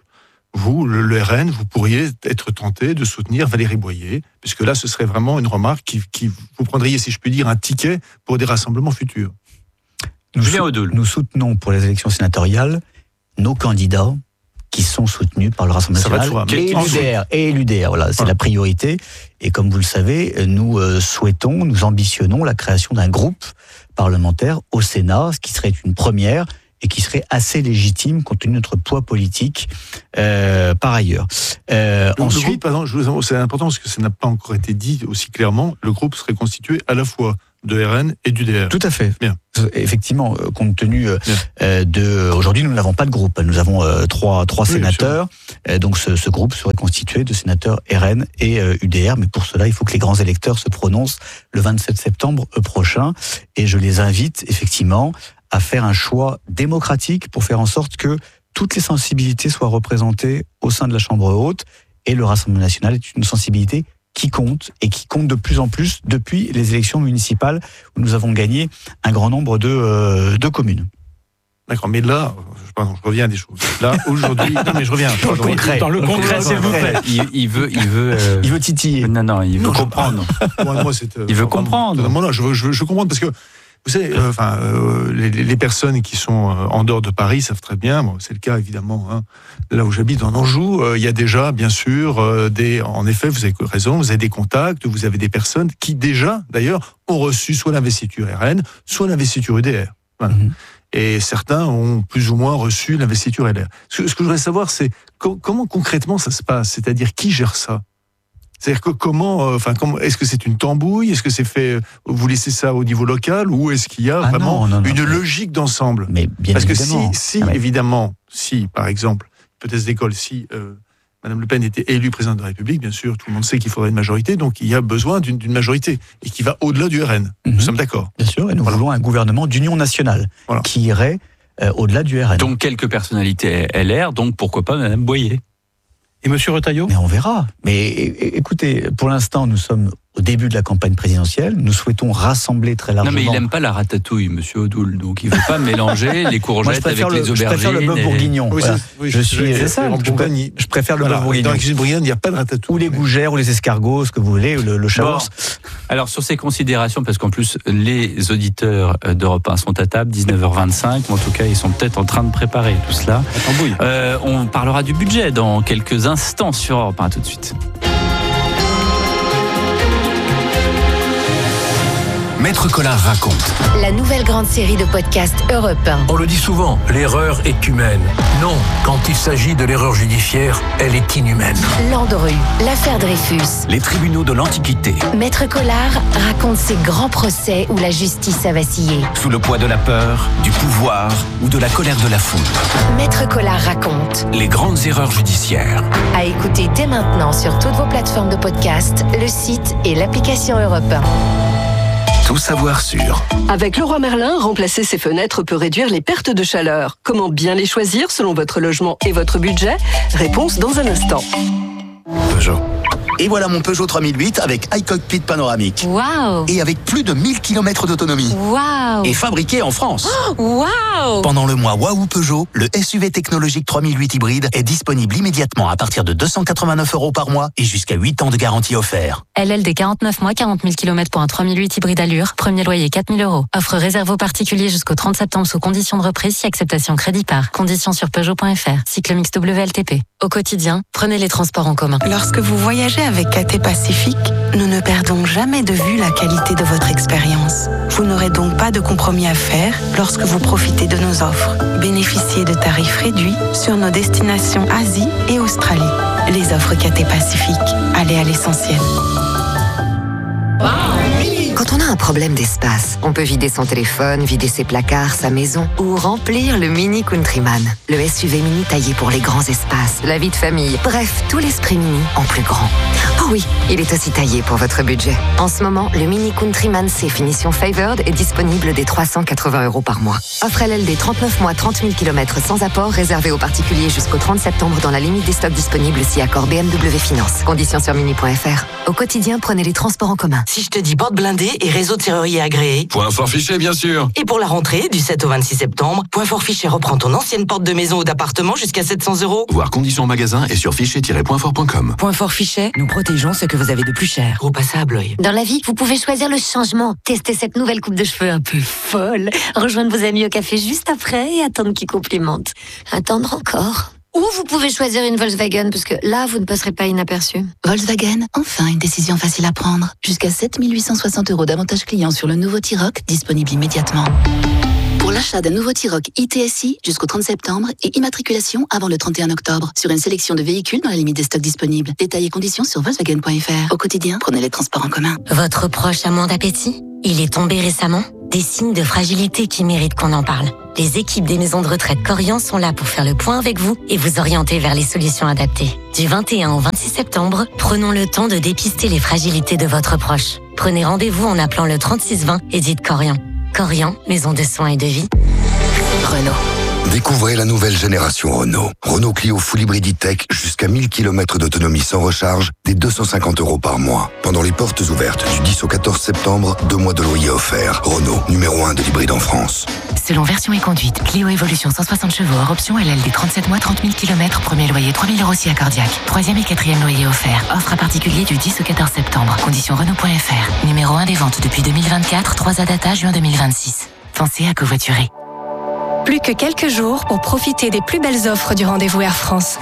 vous, le, le R N, vous pourriez être tenté de soutenir Valérie Boyer, puisque là, ce serait vraiment une remarque qui, qui vous prendriez, si je puis dire, un ticket pour des rassemblements futurs. Nous, sou- nous soutenons pour les élections sénatoriales nos candidats qui sont soutenus par le Rassemblement national et l'U D R. Et l'U D R, voilà, c'est voilà. la priorité. Et comme vous le savez, nous euh, souhaitons, nous ambitionnons la création d'un groupe parlementaire au Sénat, ce qui serait une première et qui serait assez légitime compte tenu de notre poids politique euh, par ailleurs. Euh, le, ensuite, le groupe, pardon, je vous, c'est important parce que ça n'a pas encore été dit aussi clairement, le groupe serait constitué à la fois de R N et du D R. Tout à fait. Bien. Effectivement, compte tenu euh, de... Aujourd'hui, nous n'avons pas de groupe. Nous avons euh, trois, trois oui, sénateurs. Euh, donc, ce, ce groupe serait constitué de sénateurs R N et euh, U D R. Mais pour cela, il faut que les grands électeurs se prononcent le vingt-sept septembre prochain. Et je les invite, effectivement, à faire un choix démocratique pour faire en sorte que toutes les sensibilités soient représentées au sein de la Chambre haute. Et le Rassemblement national est une sensibilité qui compte et qui compte de plus en plus depuis les élections municipales où nous avons gagné un grand nombre de, euh, de communes. D'accord, mais là, pardon, je reviens à des choses. Là, aujourd'hui, non mais je reviens. Dans le concret, dans le concret, s'il vous plaît. Il, il veut, il veut, euh... il veut titiller. Non, non, il veut non, comprendre. Moi, moi, c'est, euh, il veut comprendre. Non, non, je veux, je veux, je veux comprendre parce que vous savez, euh, enfin, euh, les, les personnes qui sont euh, en dehors de Paris savent très bien. Bon, c'est le cas évidemment. Hein, là où j'habite, en Anjou, euh, il y a déjà, bien sûr, euh, des. En effet, vous avez raison. Vous avez des contacts, vous avez des personnes qui déjà, d'ailleurs, ont reçu soit l'investiture R N, soit l'investiture U D R. Voilà. Mm-hmm. Et certains ont plus ou moins reçu l'investiture L R. Ce que, ce que je voudrais savoir, c'est co- comment concrètement ça se passe. C'est-à-dire qui gère ça. C'est-à-dire que comment, enfin, euh, comment, est-ce que c'est une tambouille, est-ce que c'est fait, vous laissez ça au niveau local, ou est-ce qu'il y a ah vraiment non, non, non, une mais, logique d'ensemble? Mais bien Parce évidemment. que si, si ah mais... évidemment, si, par exemple, peut-être d'école, si euh, Madame Le Pen était élue présidente de la République, bien sûr, tout le monde sait qu'il faudrait une majorité, donc il y a besoin d'une, d'une majorité et qui va au-delà du R N. Mm-hmm. Nous sommes d'accord. Bien sûr, et nous voilà. voulons un gouvernement d'union nationale voilà. qui irait euh, au-delà du R N. Donc quelques personnalités L R, donc pourquoi pas Madame Boyer? Et Monsieur Retailleau ? Mais on verra. Mais écoutez, pour l'instant, nous sommes au début de la campagne présidentielle. Nous souhaitons rassembler très largement. Non, mais il n'aime pas la ratatouille, Monsieur Odoul. Donc il ne veut pas mélanger les courgettes avec le, les aubergines. Je préfère le bœuf et... bourguignon. Oui, voilà. oui, je suis. C'est ça. Je, Bourgogne, je préfère le voilà, bœuf bourguignon. Dans la cuisine bourguignonne, il n'y a pas de ratatouille. Ou les gougères, ou les escargots, ce que vous voulez, ou le, le chaos. Bon. Alors sur ces considérations, parce qu'en plus les auditeurs d'Europe un sont à table, dix-neuf heures vingt-cinq. En tout cas, ils sont peut-être en train de préparer tout cela. Euh, on parlera du budget dans quelques instants sur Europe un. Tout de suite. Maître Collard raconte. La nouvelle grande série de podcasts Europe un. On le dit souvent, l'erreur est humaine. Non, quand il s'agit de l'erreur judiciaire, elle est inhumaine. Landru, l'affaire Dreyfus. Les tribunaux de l'Antiquité. Maître Collard raconte ces grands procès où la justice a vacillé. Sous le poids de la peur, du pouvoir ou de la colère de la foule. Maître Collard raconte. Les grandes erreurs judiciaires. À écouter dès maintenant sur toutes vos plateformes de podcast, le site et l'application Europe un. Tout savoir sur. Avec Leroy Merlin, remplacer ses fenêtres peut réduire les pertes de chaleur. Comment bien les choisir selon votre logement et votre budget? Réponse dans un instant. Peugeot. Et voilà mon Peugeot trois mille huit avec iCockpit panoramique. Waouh! Et avec plus de mille kilomètres d'autonomie. Waouh! Et fabriqué en France. Oh, waouh! Pendant le mois Waouh Peugeot, le S U V technologique trois mille huit hybride est disponible immédiatement à partir de deux cent quatre-vingt-neuf euros par mois et jusqu'à huit ans de garantie offert. L L D quarante-neuf mois, quarante mille kilomètres pour un trois mille huit hybride allure. Premier loyer quatre mille euros. Offre réservée aux particuliers jusqu'au trente septembre sous condition de reprise si acceptation crédit par. Conditions sur Peugeot point F R. Cycle mix W L T P. Au quotidien, prenez les transports en commun. Lorsque vous voyagez avec Cathay Pacifique, nous ne perdons jamais de vue la qualité de votre expérience. Vous n'aurez donc pas de compromis à faire lorsque vous profitez de nos offres. Bénéficiez de tarifs réduits sur nos destinations Asie et Australie. Les offres Cathay Pacifique. Allez à l'essentiel. Quand on a un problème d'espace, on peut vider son téléphone, vider ses placards, sa maison ou remplir le Mini Countryman. Le S U V Mini taillé pour les grands espaces, la vie de famille, bref, tout l'esprit Mini en plus grand. Oh oui, il est aussi taillé pour votre budget. En ce moment, le Mini Countryman C finition Favored est disponible dès trois cent quatre-vingts euros par mois. Offre L L D trente-neuf mois, trente mille kilomètres sans apport, réservé aux particuliers jusqu'au trente septembre dans la limite des stocks disponibles si accord B M W Finance. Conditions sur mini point F R. Au quotidien, prenez les transports en commun. Si je te dis bande blindée, privés et réseaux de serruriers agréés. Point fort fiché, bien sûr. Et pour la rentrée, du sept au vingt-six septembre, Point fort fiché reprend ton ancienne porte de maison ou d'appartement jusqu'à sept cents euros. Voir conditions en magasin et sur fichet tiret point fort point com. Point fort fiché, nous protégeons ce que vous avez de plus cher. Groupe A S A à Blois. Dans la vie, vous pouvez choisir le changement. Testez cette nouvelle coupe de cheveux un peu folle. Rejoindre vos amis au café juste après et attendre qu'ils complimentent. Attendre encore. Ou vous pouvez choisir une Volkswagen, parce que là, vous ne passerez pas inaperçu. Volkswagen, enfin une décision facile à prendre. Jusqu'à sept mille huit cent soixante euros d'avantage client sur le nouveau T-Roc, disponible immédiatement. Pour l'achat d'un nouveau T-Roc I T S I jusqu'au trente septembre et immatriculation avant le trente et un octobre sur une sélection de véhicules dans la limite des stocks disponibles. Détails et conditions sur Volkswagen point F R. Au quotidien, prenez les transports en commun. Votre proche a moins d'appétit? Il est tombé récemment? Des signes de fragilité qui méritent qu'on en parle. Les équipes des maisons de retraite Corian sont là pour faire le point avec vous et vous orienter vers les solutions adaptées. Du vingt et un au vingt-six septembre, prenons le temps de dépister les fragilités de votre proche. Prenez rendez-vous en appelant le trente-six vingt et dites Corian. Corian, maison de soins et de vie. Renault. Découvrez la nouvelle génération Renault. Renault Clio Full Hybrid E-Tech jusqu'à mille kilomètres d'autonomie sans recharge, dès deux cent cinquante euros par mois. Pendant les portes ouvertes du dix au quatorze septembre, deux mois de loyer offerts. Renault, numéro un de l'hybride en France. Selon version et conduite, Clio Evolution cent soixante chevaux hors option L L D trente-sept mois, trente mille kilomètres, premier loyer trois mille euros si accordiaque. Troisième et quatrième loyer offert. Offre à particulier du dix au quatorze septembre. Conditions Renault point F R. Numéro un des ventes depuis deux mille vingt-quatre, trois A data juin deux mille vingt-six. Pensez à covoiturer. Plus que quelques jours pour profiter des plus belles offres du rendez-vous Air France.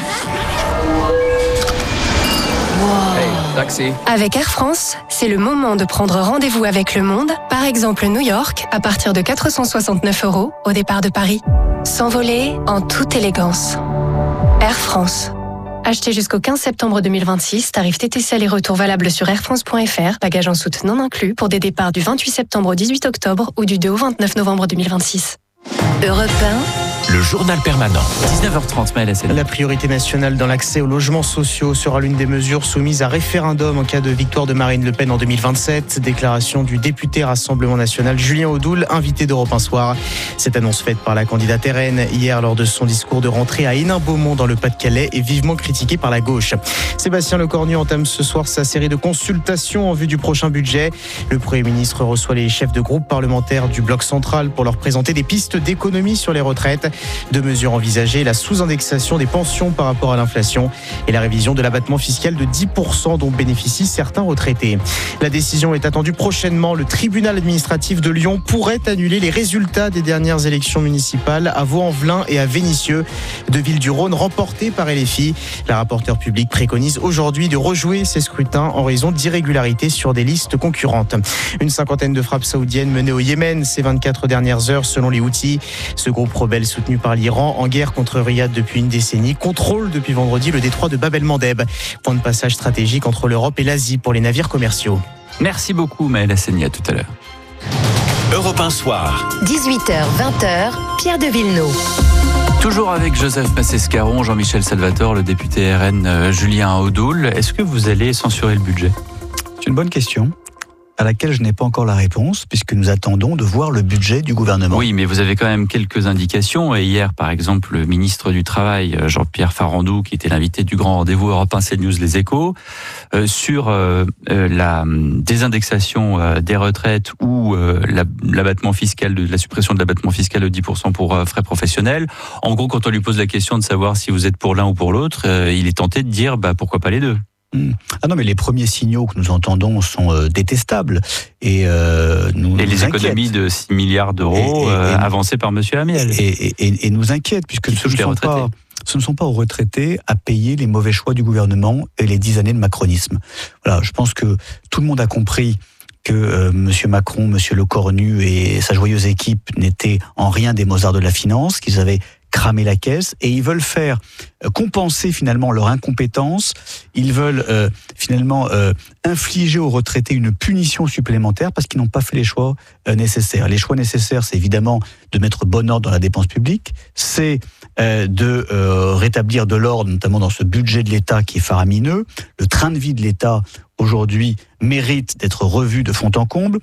Hey, taxi. Avec Air France, c'est le moment de prendre rendez-vous avec le monde. Par exemple, New York, à partir de quatre cent soixante-neuf euros au départ de Paris. S'envoler en toute élégance. Air France. Achetez jusqu'au quinze septembre deux mille vingt-six, tarif T T C aller-retour valable sur air france point F R, bagages en soute non inclus pour des départs du vingt-huit septembre au dix-huit octobre ou du deux au vingt-neuf novembre deux mille vingt-six. Europe un, le journal permanent. dix-neuf heures trente, Maëlle Hassani. La priorité nationale dans l'accès aux logements sociaux sera l'une des mesures soumises à référendum en cas de victoire de Marine Le Pen en deux mille vingt-sept. Déclaration du député Rassemblement National Julien Audoul, invité d'Europe un soir. Cette annonce faite par la candidate R N hier lors de son discours de rentrée à Hénin-Beaumont dans le Pas-de-Calais est vivement critiquée par la gauche. Sébastien Lecornu entame ce soir sa série de consultations en vue du prochain budget. Le Premier ministre reçoit les chefs de groupe parlementaires du bloc central pour leur présenter des pistes d'économie sur les retraites. Deux mesures envisagées, la sous-indexation des pensions par rapport à l'inflation et la révision de l'abattement fiscal de dix pour cent dont bénéficient certains retraités. La décision est attendue prochainement. Le tribunal administratif de Lyon pourrait annuler les résultats des dernières élections municipales à Vaux-en-Velin et à Vénissieux, deux villes du Rhône remportées par L F I. La rapporteure publique préconise aujourd'hui de rejouer ces scrutins en raison d'irrégularités sur des listes concurrentes. Une cinquantaine de frappes saoudiennes menées au Yémen ces vingt-quatre dernières heures selon les Houthis. Ce groupe rebelle soutenu par l'Iran, en guerre contre Riyad depuis une décennie, contrôle depuis vendredi le détroit de Bab el-Mandeb, point de passage stratégique entre l'Europe et l'Asie pour les navires commerciaux. Merci beaucoup Maëlle Hassani, à tout à l'heure. Europe un soir. dix-huit heures vingt, Pierre de Villeneuve. Toujours avec Joseph Massescaron, Jean-Michel Salvatore, le député R N euh, Julien Audoul. Est-ce que vous allez censurer le budget ? C'est une bonne question, à laquelle je n'ai pas encore la réponse, puisque nous attendons de voir le budget du gouvernement. Oui, mais vous avez quand même quelques indications. Et hier, par exemple, le ministre du Travail, Jean-Pierre Farandou, qui était l'invité du grand rendez-vous Europe un CNews Les Échos, euh, sur euh, euh, la désindexation euh, des retraites ou euh, la, l'abattement fiscal, de, la suppression de l'abattement fiscal de dix pour cent pour euh, frais professionnels. En gros, quand on lui pose la question de savoir si vous êtes pour l'un ou pour l'autre, euh, il est tenté de dire bah, pourquoi pas les deux. Ah non, mais les premiers signaux que nous entendons sont euh, détestables. Et, euh, nous, et les nous économies de six milliards d'euros et, et, euh, et, avancées par M. Amiel. Et, et, et, et nous inquiètent, puisque ce ne, sont pas, ce ne sont pas aux retraités à payer les mauvais choix du gouvernement et les dix années de macronisme. Voilà, je pense que tout le monde a compris que euh, M. Macron, M. Lecornu et sa joyeuse équipe n'étaient en rien des Mozart de la finance, qu'ils avaient cramer la caisse, et ils veulent faire euh, compenser finalement leur incompétence. Ils veulent euh, finalement euh, infliger aux retraités une punition supplémentaire parce qu'ils n'ont pas fait les choix euh, nécessaires. Les choix nécessaires, c'est évidemment de mettre bon ordre dans la dépense publique, c'est euh, de euh, rétablir de l'ordre, notamment dans ce budget de l'État qui est faramineux. Le train de vie de l'État aujourd'hui mérite d'être revu de fond en comble.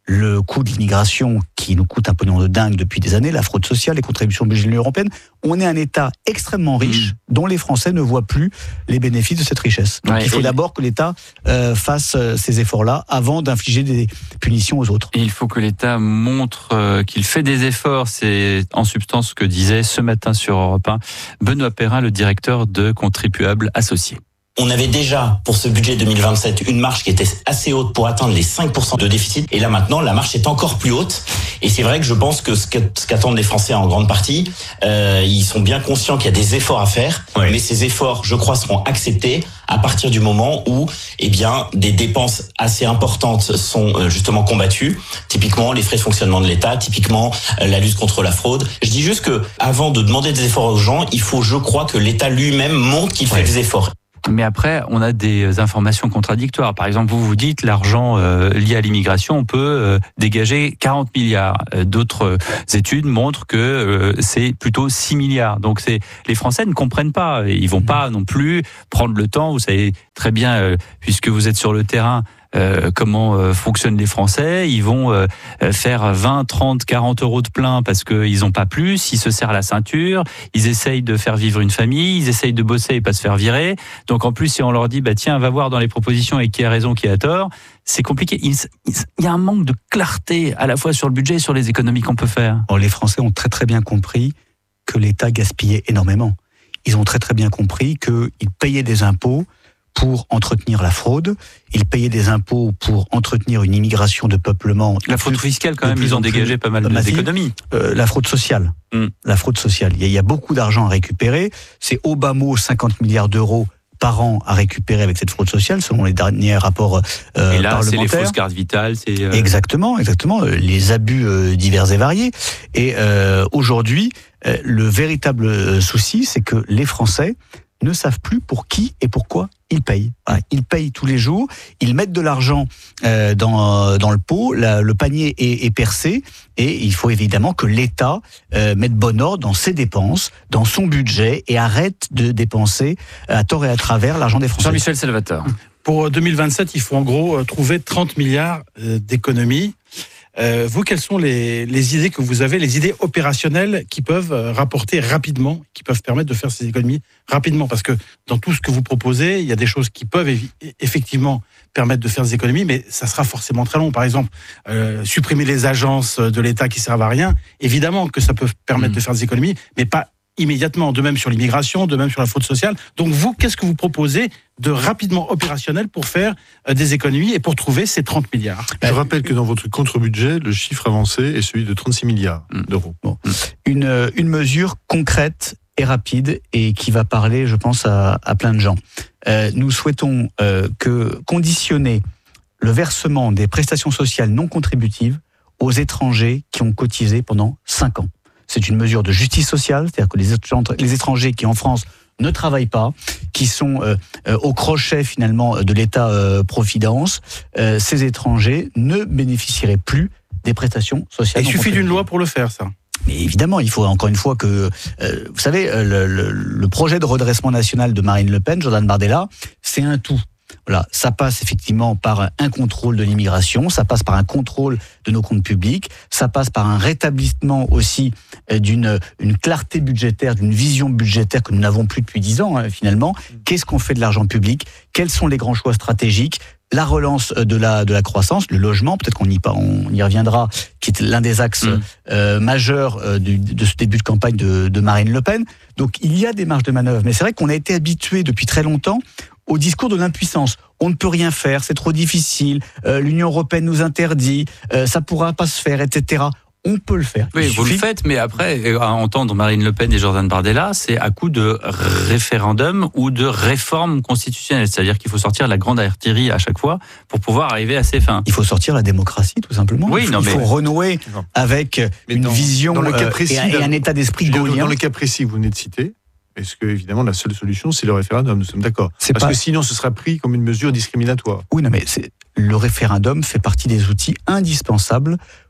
le coût de l'immigration qui nous coûte un pognon de dingue depuis des années, la fraude sociale, les contributions au budget de l'Union européenne. On est un État extrêmement riche mmh. dont les Français ne voient plus les bénéfices de cette richesse. Donc ouais, il faut d'abord que l'État euh, fasse euh, ces efforts-là avant d'infliger des punitions aux autres. Et il faut que l'État montre euh, qu'il fait des efforts. C'est en substance ce que disait ce matin sur Europe un Benoît Perrin, le directeur de Contribuables Associés. On avait déjà, pour ce budget deux mille vingt-sept, une marge qui était assez haute pour atteindre les cinq pour cent de déficit. Et là, maintenant, la marge est encore plus haute. Et c'est vrai que je pense que ce qu'attendent les Français en grande partie, euh, ils sont bien conscients qu'il y a des efforts à faire. Ouais. Mais ces efforts, je crois, seront acceptés à partir du moment où, eh bien, des dépenses assez importantes sont justement combattues. Typiquement, les frais de fonctionnement de l'État, typiquement, la lutte contre la fraude. Je dis juste que, avant de demander des efforts aux gens, il faut, je crois, que l'État lui-même montre qu'il ouais. fait des efforts. Mais après, on a des informations contradictoires. Par exemple, vous vous dites l'argent euh, lié à l'immigration, on peut euh, dégager quarante milliards. Euh, d'autres euh, études montrent que euh, c'est plutôt six milliards. Donc, c'est les Français ne comprennent pas. Ils vont pas non plus prendre le temps. Vous savez très bien, euh, puisque vous êtes sur le terrain, Euh, comment euh, fonctionnent les Français. Ils vont euh, faire vingt, trente, quarante euros de plein parce qu'ils n'ont pas plus, ils se serrent la ceinture, ils essayent de faire vivre une famille, ils essayent de bosser et pas se faire virer. Donc en plus, si on leur dit, bah tiens, va voir dans les propositions et qui a raison, qui a tort, c'est compliqué. Il, il y a un manque de clarté à la fois sur le budget et sur les économies qu'on peut faire. Bon, les Français ont très très bien compris que l'État gaspillait énormément. Ils ont très très bien compris qu'ils payaient des impôts pour entretenir la fraude, ils payaient des impôts pour entretenir une immigration de peuplement. La fraude fiscale, quand même, ils ont dégagé pas mal d'économies. Euh, la fraude sociale. Mm. La fraude sociale. Il y, a, il y a beaucoup d'argent à récupérer. C'est au bas mot cinquante milliards d'euros par an à récupérer avec cette fraude sociale, selon les derniers rapports euh, et là, parlementaires. C'est les fausses cartes vitales. C'est euh... Exactement, exactement. Les abus euh, divers et variés. Et euh, aujourd'hui, euh, le véritable souci, c'est que les Français ne savent plus pour qui et pourquoi ils payent. Voilà, ils payent tous les jours, ils mettent de l'argent euh, dans, dans le pot, la, le panier est, est percé, et il faut évidemment que l'État euh, mette bon ordre dans ses dépenses, dans son budget, et arrête de dépenser à tort et à travers l'argent des Français. Jean-Michel Salvatore. Pour deux mille vingt-sept, il faut en gros trouver trente milliards d'économies. Euh, vous, quelles sont les, les idées que vous avez, les idées opérationnelles qui peuvent rapporter rapidement, qui peuvent permettre de faire ces économies rapidement? Parce que dans tout ce que vous proposez, il y a des choses qui peuvent évi- effectivement permettre de faire des économies, mais ça sera forcément très long. Par exemple, euh, supprimer les agences de l'État qui servent à rien, évidemment que ça peut permettre mmh. de faire des économies, mais pas immédiatement, de même sur l'immigration, de même sur la fraude sociale. Donc vous, qu'est-ce que vous proposez de rapidement opérationnel pour faire euh, des économies et pour trouver ces trente milliards? Je rappelle que dans votre contre-budget, le chiffre avancé est celui de trente-six milliards d'euros. Bon. Une, une mesure concrète et rapide et qui va parler, je pense, à, à plein de gens. Euh, nous souhaitons euh, que conditionner le versement des prestations sociales non contributives aux étrangers qui ont cotisé pendant cinq ans. C'est une mesure de justice sociale, c'est-à-dire que les étrangers qui en France ne travaillent pas, qui sont euh, euh, au crochet finalement de l'État-providence, euh, euh, ces étrangers ne bénéficieraient plus des prestations sociales. Il suffit d'une loi pour le faire, ça. Mais évidemment, il faut encore une fois que... Euh, vous savez, le, le, le projet de redressement national de Marine Le Pen, Jordan Bardella, c'est un tout. Voilà, ça passe effectivement par un contrôle de l'immigration, ça passe par un contrôle de nos comptes publics, ça passe par un rétablissement aussi d'une une clarté budgétaire, d'une vision budgétaire que nous n'avons plus depuis dix ans hein, finalement. Qu'est-ce qu'on fait de l'argent public? Quels sont les grands choix stratégiques? La relance de la de la croissance, le logement, peut-être qu'on y on y reviendra, qui est l'un des axes mmh. euh, majeurs euh, du, de ce début de campagne de, de Marine Le Pen. Donc il y a des marges de manœuvre, mais c'est vrai qu'on a été habitué depuis très longtemps au discours de l'impuissance. On ne peut rien faire, c'est trop difficile, euh, l'Union européenne nous interdit, euh, ça pourra pas se faire, et cetera. On peut le faire. Oui, vous le faites, mais après, à entendre Marine Le Pen et Jordan Bardella, c'est à coup de référendum ou de réforme constitutionnelle. C'est-à-dire qu'il faut sortir la grande artillerie à chaque fois pour pouvoir arriver à ses fins. Il faut sortir la démocratie, tout simplement. Oui, il non, faut, mais... il faut renouer avec mais une dans, vision dans le cas précis, et, un, et un état d'esprit gaulien. Dans le cas précis que vous venez de citer, est-ce que, évidemment, la seule solution, c'est le référendum, nous sommes d'accord. C'est Parce pas... que sinon, ce sera pris comme une mesure discriminatoire. Oui, non, mais c'est... le référendum fait partie des outils indispensables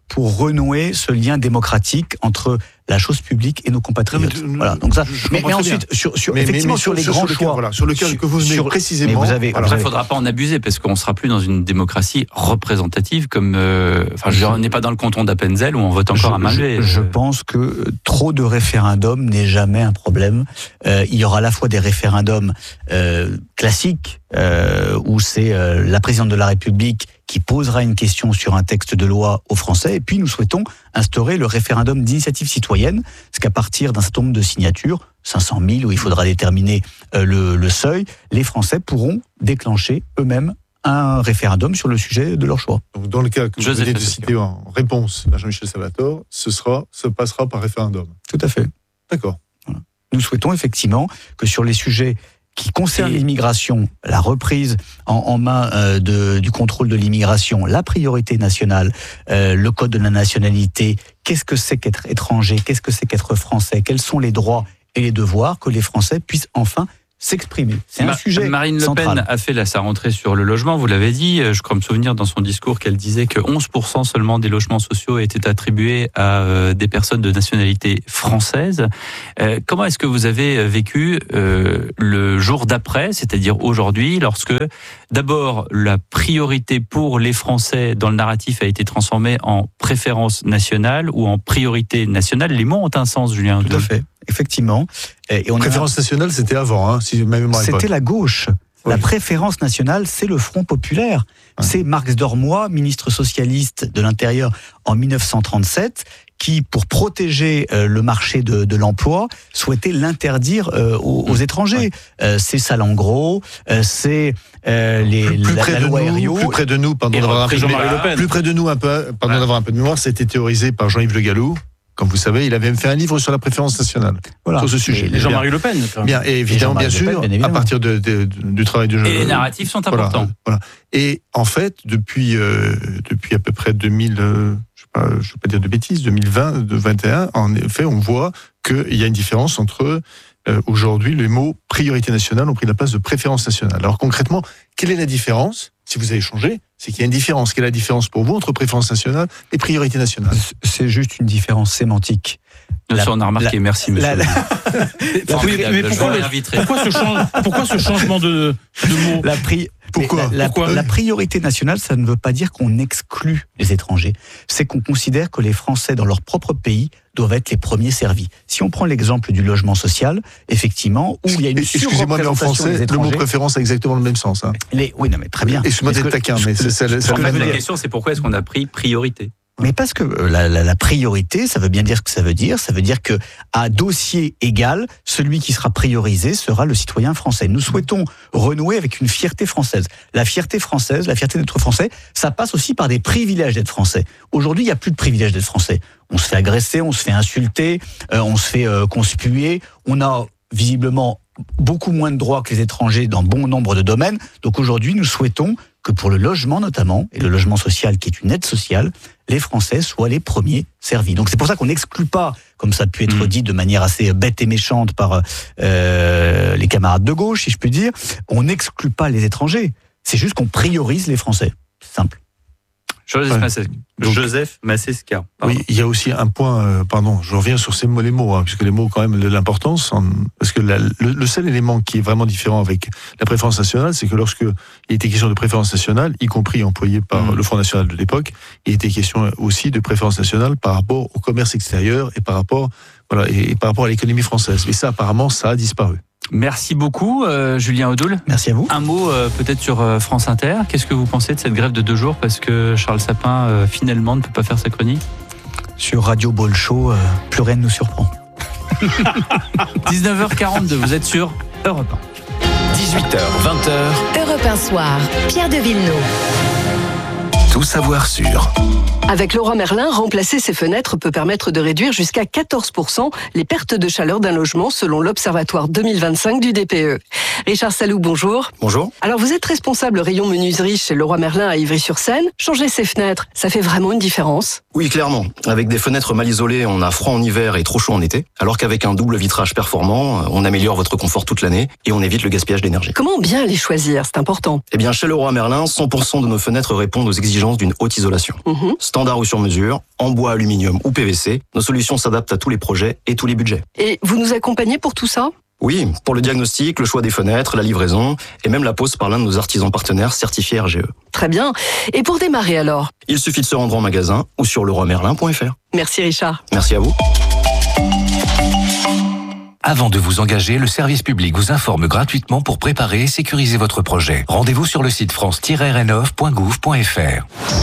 pour renouer ce lien démocratique entre la chose publique et nos compatriotes. Non, mais, voilà. Donc ça. Je, je mais, mais ensuite, sur, sur, mais, effectivement, mais, mais sur, sur les grands sur choix, cas, voilà, sur lequel que vous venez sur, précisément. Mais vous avez, Après, il ne faudra pas en abuser parce qu'on ne sera plus dans une démocratie représentative comme. Euh, enfin, je, je on n'est pas dans le canton d'Appenzell où on vote encore je, à main levée. Je, je pense que trop de référendums n'est jamais un problème. Euh, il y aura à la fois des référendums euh, classiques euh, où c'est euh, la présidente de la République qui posera une question sur un texte de loi aux Français. Et puis, nous souhaitons instaurer le référendum d'initiative citoyenne, parce qu'à partir d'un certain nombre de signatures, cinq cent mille, où il faudra déterminer euh, le, le seuil, les Français pourront déclencher eux-mêmes un référendum sur le sujet de leur choix. Donc, dans le cas que vous venez de citer en réponse à Jean-Michel Salvatore, ce sera, se passera par référendum. Tout à fait. D'accord. Voilà. Nous souhaitons effectivement que sur les sujets qui concerne l'immigration, la reprise en, en main euh, de, du contrôle de l'immigration, la priorité nationale, euh, le code de la nationalité, qu'est-ce que c'est qu'être étranger, qu'est-ce que c'est qu'être français, quels sont les droits et les devoirs, que les Français puissent enfin s'exprimer. C'est Ma- un sujet Marine central. Le Pen a fait là, sa rentrée sur le logement, vous l'avez dit. Je crois me souvenir dans son discours qu'elle disait que onze pour cent seulement des logements sociaux étaient attribués à euh, des personnes de nationalité française. Euh, comment est-ce que vous avez vécu euh, le jour d'après, c'est-à-dire aujourd'hui, lorsque d'abord la priorité pour les Français dans le narratif a été transformée en préférence nationale ou en priorité nationale? Les mots ont un sens, Julien. Tout à fait, effectivement. Et on Préférence a... nationale, c'était avant, hein, si ma mémoire est bonne. C'était la gauche. Oui. La préférence nationale, c'est le Front populaire. Ouais. C'est Marx Dormoy, ministre socialiste de l'Intérieur en dix-neuf cent trente-sept, qui, pour protéger euh, le marché de, de l'emploi, souhaitait l'interdire euh, aux, aux étrangers. Ouais. Euh, c'est Salengro, euh, c'est euh, les plus, plus la, près la de loi nous, Herriot. Plus près de nous, pardon d'avoir un peu de mémoire. Plus près de nous, un peu, pardon ouais. d'avoir un peu de mémoire, c'était théorisé par Jean-Yves Le Gallou. Comme vous savez, il avait même fait un livre sur la préférence nationale, voilà. sur ce sujet. Et Jean-Marie Le Pen. Bien, et évidemment, bien sûr, Pen, bien à partir de, de, de, du travail de Jean-Marie. Et les narratifs sont voilà, importants. Voilà. Et en fait, depuis, euh, depuis à peu près deux mille, euh, je ne vais, vais pas dire de bêtises, deux mille vingt, deux mille vingt et un, en effet, on voit qu'il y a une différence entre, euh, aujourd'hui, les mots priorité nationale ont pris la place de préférence nationale. Alors concrètement, quelle est la différence ? Si vous avez changé, c'est qu'il y a une différence. Quelle est la différence pour vous entre préférence nationale et priorité nationale ? C'est juste une différence sémantique. La, ça, on a remarqué, la, merci monsieur. La, la, la, oui, mais pourquoi, le, pourquoi, ce change, pourquoi ce changement de, de mots la, pri, pourquoi la, pourquoi la priorité nationale, ça ne veut pas dire qu'on exclut les étrangers. C'est qu'on considère que les Français, dans leur propre pays, doivent être les premiers servis. Si on prend l'exemple du logement social, effectivement, où il y a une Excusez-moi, mais en français, le mot préférence a exactement le même sens. Hein. Les, oui, non, mais très bien. Excusez-moi d'être taquin, mais c'est ça. La question, c'est pourquoi est-ce qu'on a pris priorité ? Mais parce que la, la, la priorité, ça veut bien dire ce que ça veut dire. Ça veut dire que à dossier égal, celui qui sera priorisé sera le citoyen français. Nous souhaitons renouer avec une fierté française. La fierté française, la fierté d'être français, ça passe aussi par des privilèges d'être français. Aujourd'hui, il n'y a plus de privilèges d'être français. On se fait agresser, on se fait insulter, euh, on se fait euh, conspuer. On a visiblement beaucoup moins de droits que les étrangers dans bon nombre de domaines. Donc aujourd'hui, nous souhaitons que pour le logement notamment, et le logement social qui est une aide sociale, les Français soient les premiers servis. Donc c'est pour ça qu'on n'exclut pas, comme ça a pu être mmh. dit de manière assez bête et méchante par euh, les camarades de gauche, si je puis dire, on n'exclut pas les étrangers. C'est juste qu'on priorise les Français. C'est simple. Joseph ouais. Massesca. Donc, Joseph Massesca. Oui, il y a aussi un point, euh, pardon, je reviens sur ces mots, les mots, hein, puisque les mots ont quand même de l'importance, en, parce que la, le, le seul élément qui est vraiment différent avec la préférence nationale, c'est que lorsque il était question de préférence nationale, y compris employé par mmh. le Front National de l'époque, il était question aussi de préférence nationale par rapport au commerce extérieur et par rapport, voilà, et, et par rapport à l'économie française. Mais ça, apparemment, ça a disparu. Merci beaucoup, euh, Julien Audoul. Merci à vous. Un mot euh, peut-être sur euh, France Inter. Qu'est-ce que vous pensez de cette grève de deux jours parce que Charles Sapin, euh, finalement, ne peut pas faire sa chronique ? Sur Radio Bolshow, euh, plus rien ne nous surprend. dix-neuf heures quarante-deux, vous êtes sur Europe un. dix-huit heures, vingt heures. Europe un soir, Pierre de Villeneuve. Tout savoir sur. Avec Leroy Merlin, remplacer ses fenêtres peut permettre de réduire jusqu'à quatorze pour cent les pertes de chaleur d'un logement selon l'Observatoire deux mille vingt-cinq du D P E. Richard Salou, bonjour. Bonjour. Alors vous êtes responsable rayon menuiserie chez Leroy Merlin à Ivry-sur-Seine. Changer ses fenêtres, ça fait vraiment une différence ? Oui, clairement. Avec des fenêtres mal isolées, on a froid en hiver et trop chaud en été. Alors qu'avec un double vitrage performant, on améliore votre confort toute l'année et on évite le gaspillage d'énergie. Comment bien les choisir ? C'est important. Eh bien, chez Leroy Merlin, cent pour cent de nos fenêtres répondent aux exigences exigence d'une haute isolation. Mmh. Standard ou sur mesure, en bois, aluminium ou P V C, nos solutions s'adaptent à tous les projets et tous les budgets. Et vous nous accompagnez pour tout ça ? Oui, pour le diagnostic, le choix des fenêtres, la livraison et même la pose par l'un de nos artisans partenaires certifiés R G E. Très bien. Et pour démarrer alors ? Il suffit de se rendre en magasin ou sur leroy merlin point f r. Merci Richard. Merci à vous. Avant de vous engager, le service public vous informe gratuitement pour préparer et sécuriser votre projet. Rendez-vous sur le site france tiret rénov point gouv point f r.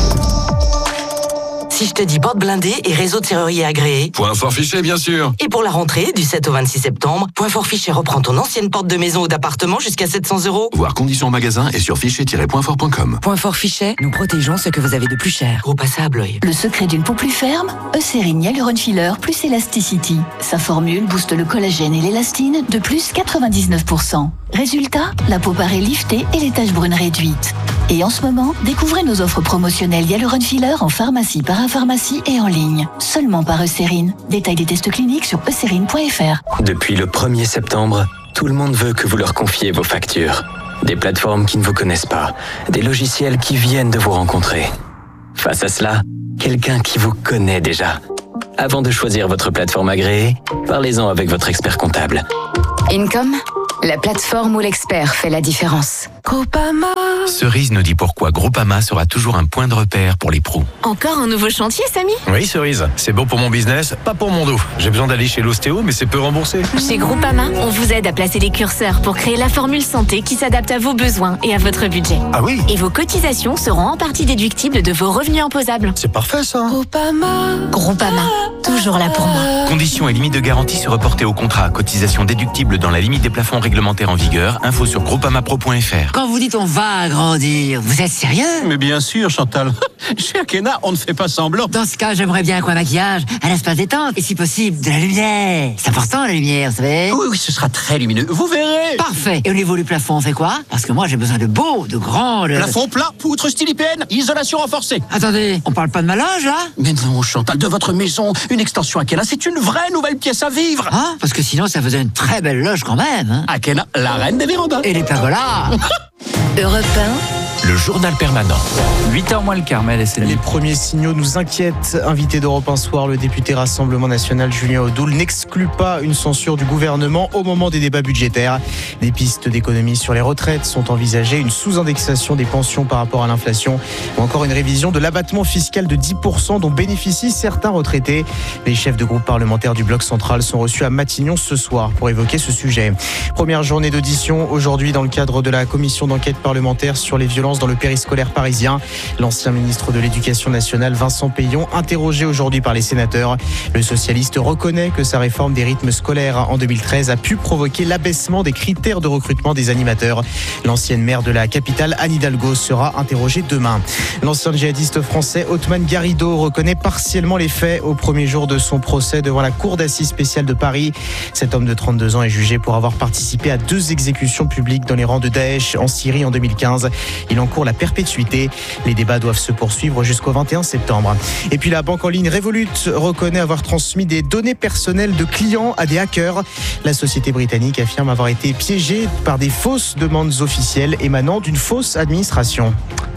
Si je te dis porte blindée et réseau de serrurier agréé. Point fort fiché, bien sûr. Et pour la rentrée, du sept au vingt-six septembre, Point fort fiché reprend ton ancienne porte de maison ou d'appartement jusqu'à sept cents euros. Voir conditions en magasin et sur fichet tiret point fort point com. Point fort fichet, nous protégeons ce que vous avez de plus cher. Gros passé à Blois. Le secret d'une peau plus ferme, Eucérine Hyaluron Filler plus Elasticity. Sa formule booste le collagène et l'élastine de plus quatre-vingt-dix-neuf pour cent. Résultat, la peau paraît liftée et les taches brunes réduites. Et en ce moment, découvrez nos offres promotionnelles Hyaluron Filler en pharmacie, parapharmacie et en ligne. Seulement par Eucérine. Détail des tests cliniques sur eucérine point f r. Depuis le premier septembre, tout le monde veut que vous leur confiez vos factures. Des plateformes qui ne vous connaissent pas, des logiciels qui viennent de vous rencontrer. Face à cela, quelqu'un qui vous connaît déjà. Avant de choisir votre plateforme agréée, parlez-en avec votre expert comptable. Income, la plateforme où l'expert fait la différence. Groupama. Cerise nous dit pourquoi Groupama sera toujours un point de repère pour les pros. Encore un nouveau chantier, Samy ? Oui, Cerise, c'est bon pour mon business, pas pour mon dos. J'ai besoin d'aller chez l'ostéo, mais c'est peu remboursé. Chez Groupama, on vous aide à placer les curseurs pour créer la formule santé qui s'adapte à vos besoins et à votre budget. Ah oui ? Et vos cotisations seront en partie déductibles de vos revenus imposables. C'est parfait ça. Groupama. Groupama, toujours là pour moi. Conditions et limites de garantie se reporter au contrat. Cotisation déductible dans la limite des plafonds réglementaires en vigueur. Info sur groupamapro point f r. Quand vous dites on va agrandir, vous êtes sérieux ? Mais bien sûr, Chantal. Chez Akena, on ne fait pas semblant. Dans ce cas, j'aimerais bien quoi maquillage, un espace détente et si possible de la lumière. C'est important la lumière, vous savez ? Oui, oui, ce sera très lumineux. Vous verrez. Parfait. Et au niveau du plafond, on fait quoi ? Parce que moi, j'ai besoin de beaux, de grands... De... Plafond plat, poutre style I P N, isolation renforcée. Attendez, on parle pas de ma loge, là ? Mais non, Chantal, de votre maison, une extension Akena, c'est une vraie nouvelle pièce à vivre. Ah, parce que sinon, ça faisait une très belle loge quand même. Hein ? Akena, la reine des vérandas. Et les pergolas. Europe un, le journal permanent. huit heures moins le quart, mais laissez-le. Les premiers signaux nous inquiètent. Invité d'Europe un soir, le député Rassemblement National Julien Audoul n'exclut pas une censure du gouvernement au moment des débats budgétaires. Des pistes d'économie sur les retraites sont envisagées, une sous-indexation des pensions par rapport à l'inflation ou encore une révision de l'abattement fiscal de dix pour cent dont bénéficient certains retraités. Les chefs de groupe parlementaires du bloc central sont reçus à Matignon ce soir pour évoquer ce sujet. Première journée d'audition aujourd'hui dans le cadre de la commission d'enquête parlementaire sur les violences dans le périscolaire parisien. L'ancien ministre de l'Éducation nationale, Vincent Peillon, interrogé aujourd'hui par les sénateurs. Le socialiste reconnaît que sa réforme des rythmes scolaires en deux mille treize a pu provoquer l'abaissement des critères de recrutement des animateurs. L'ancienne maire de la capitale, Anne Hidalgo, sera interrogée demain. L'ancien djihadiste français, Othman Garrido, reconnaît partiellement les faits au premier jour de son procès devant la cour d'assises spéciale de Paris. Cet homme de trente-deux ans est jugé pour avoir participé à deux exécutions publiques dans les rangs de Daesh en Syrie en deux mille quinze. Il encourt la perpétuité. Les débats doivent se poursuivre jusqu'au vingt et un septembre. Et puis la banque en ligne Revolut reconnaît avoir transmis des données personnelles de clients à des hackers. La société britannique affirme avoir été piégée par des fausses demandes officielles émanant d'une fausse administration.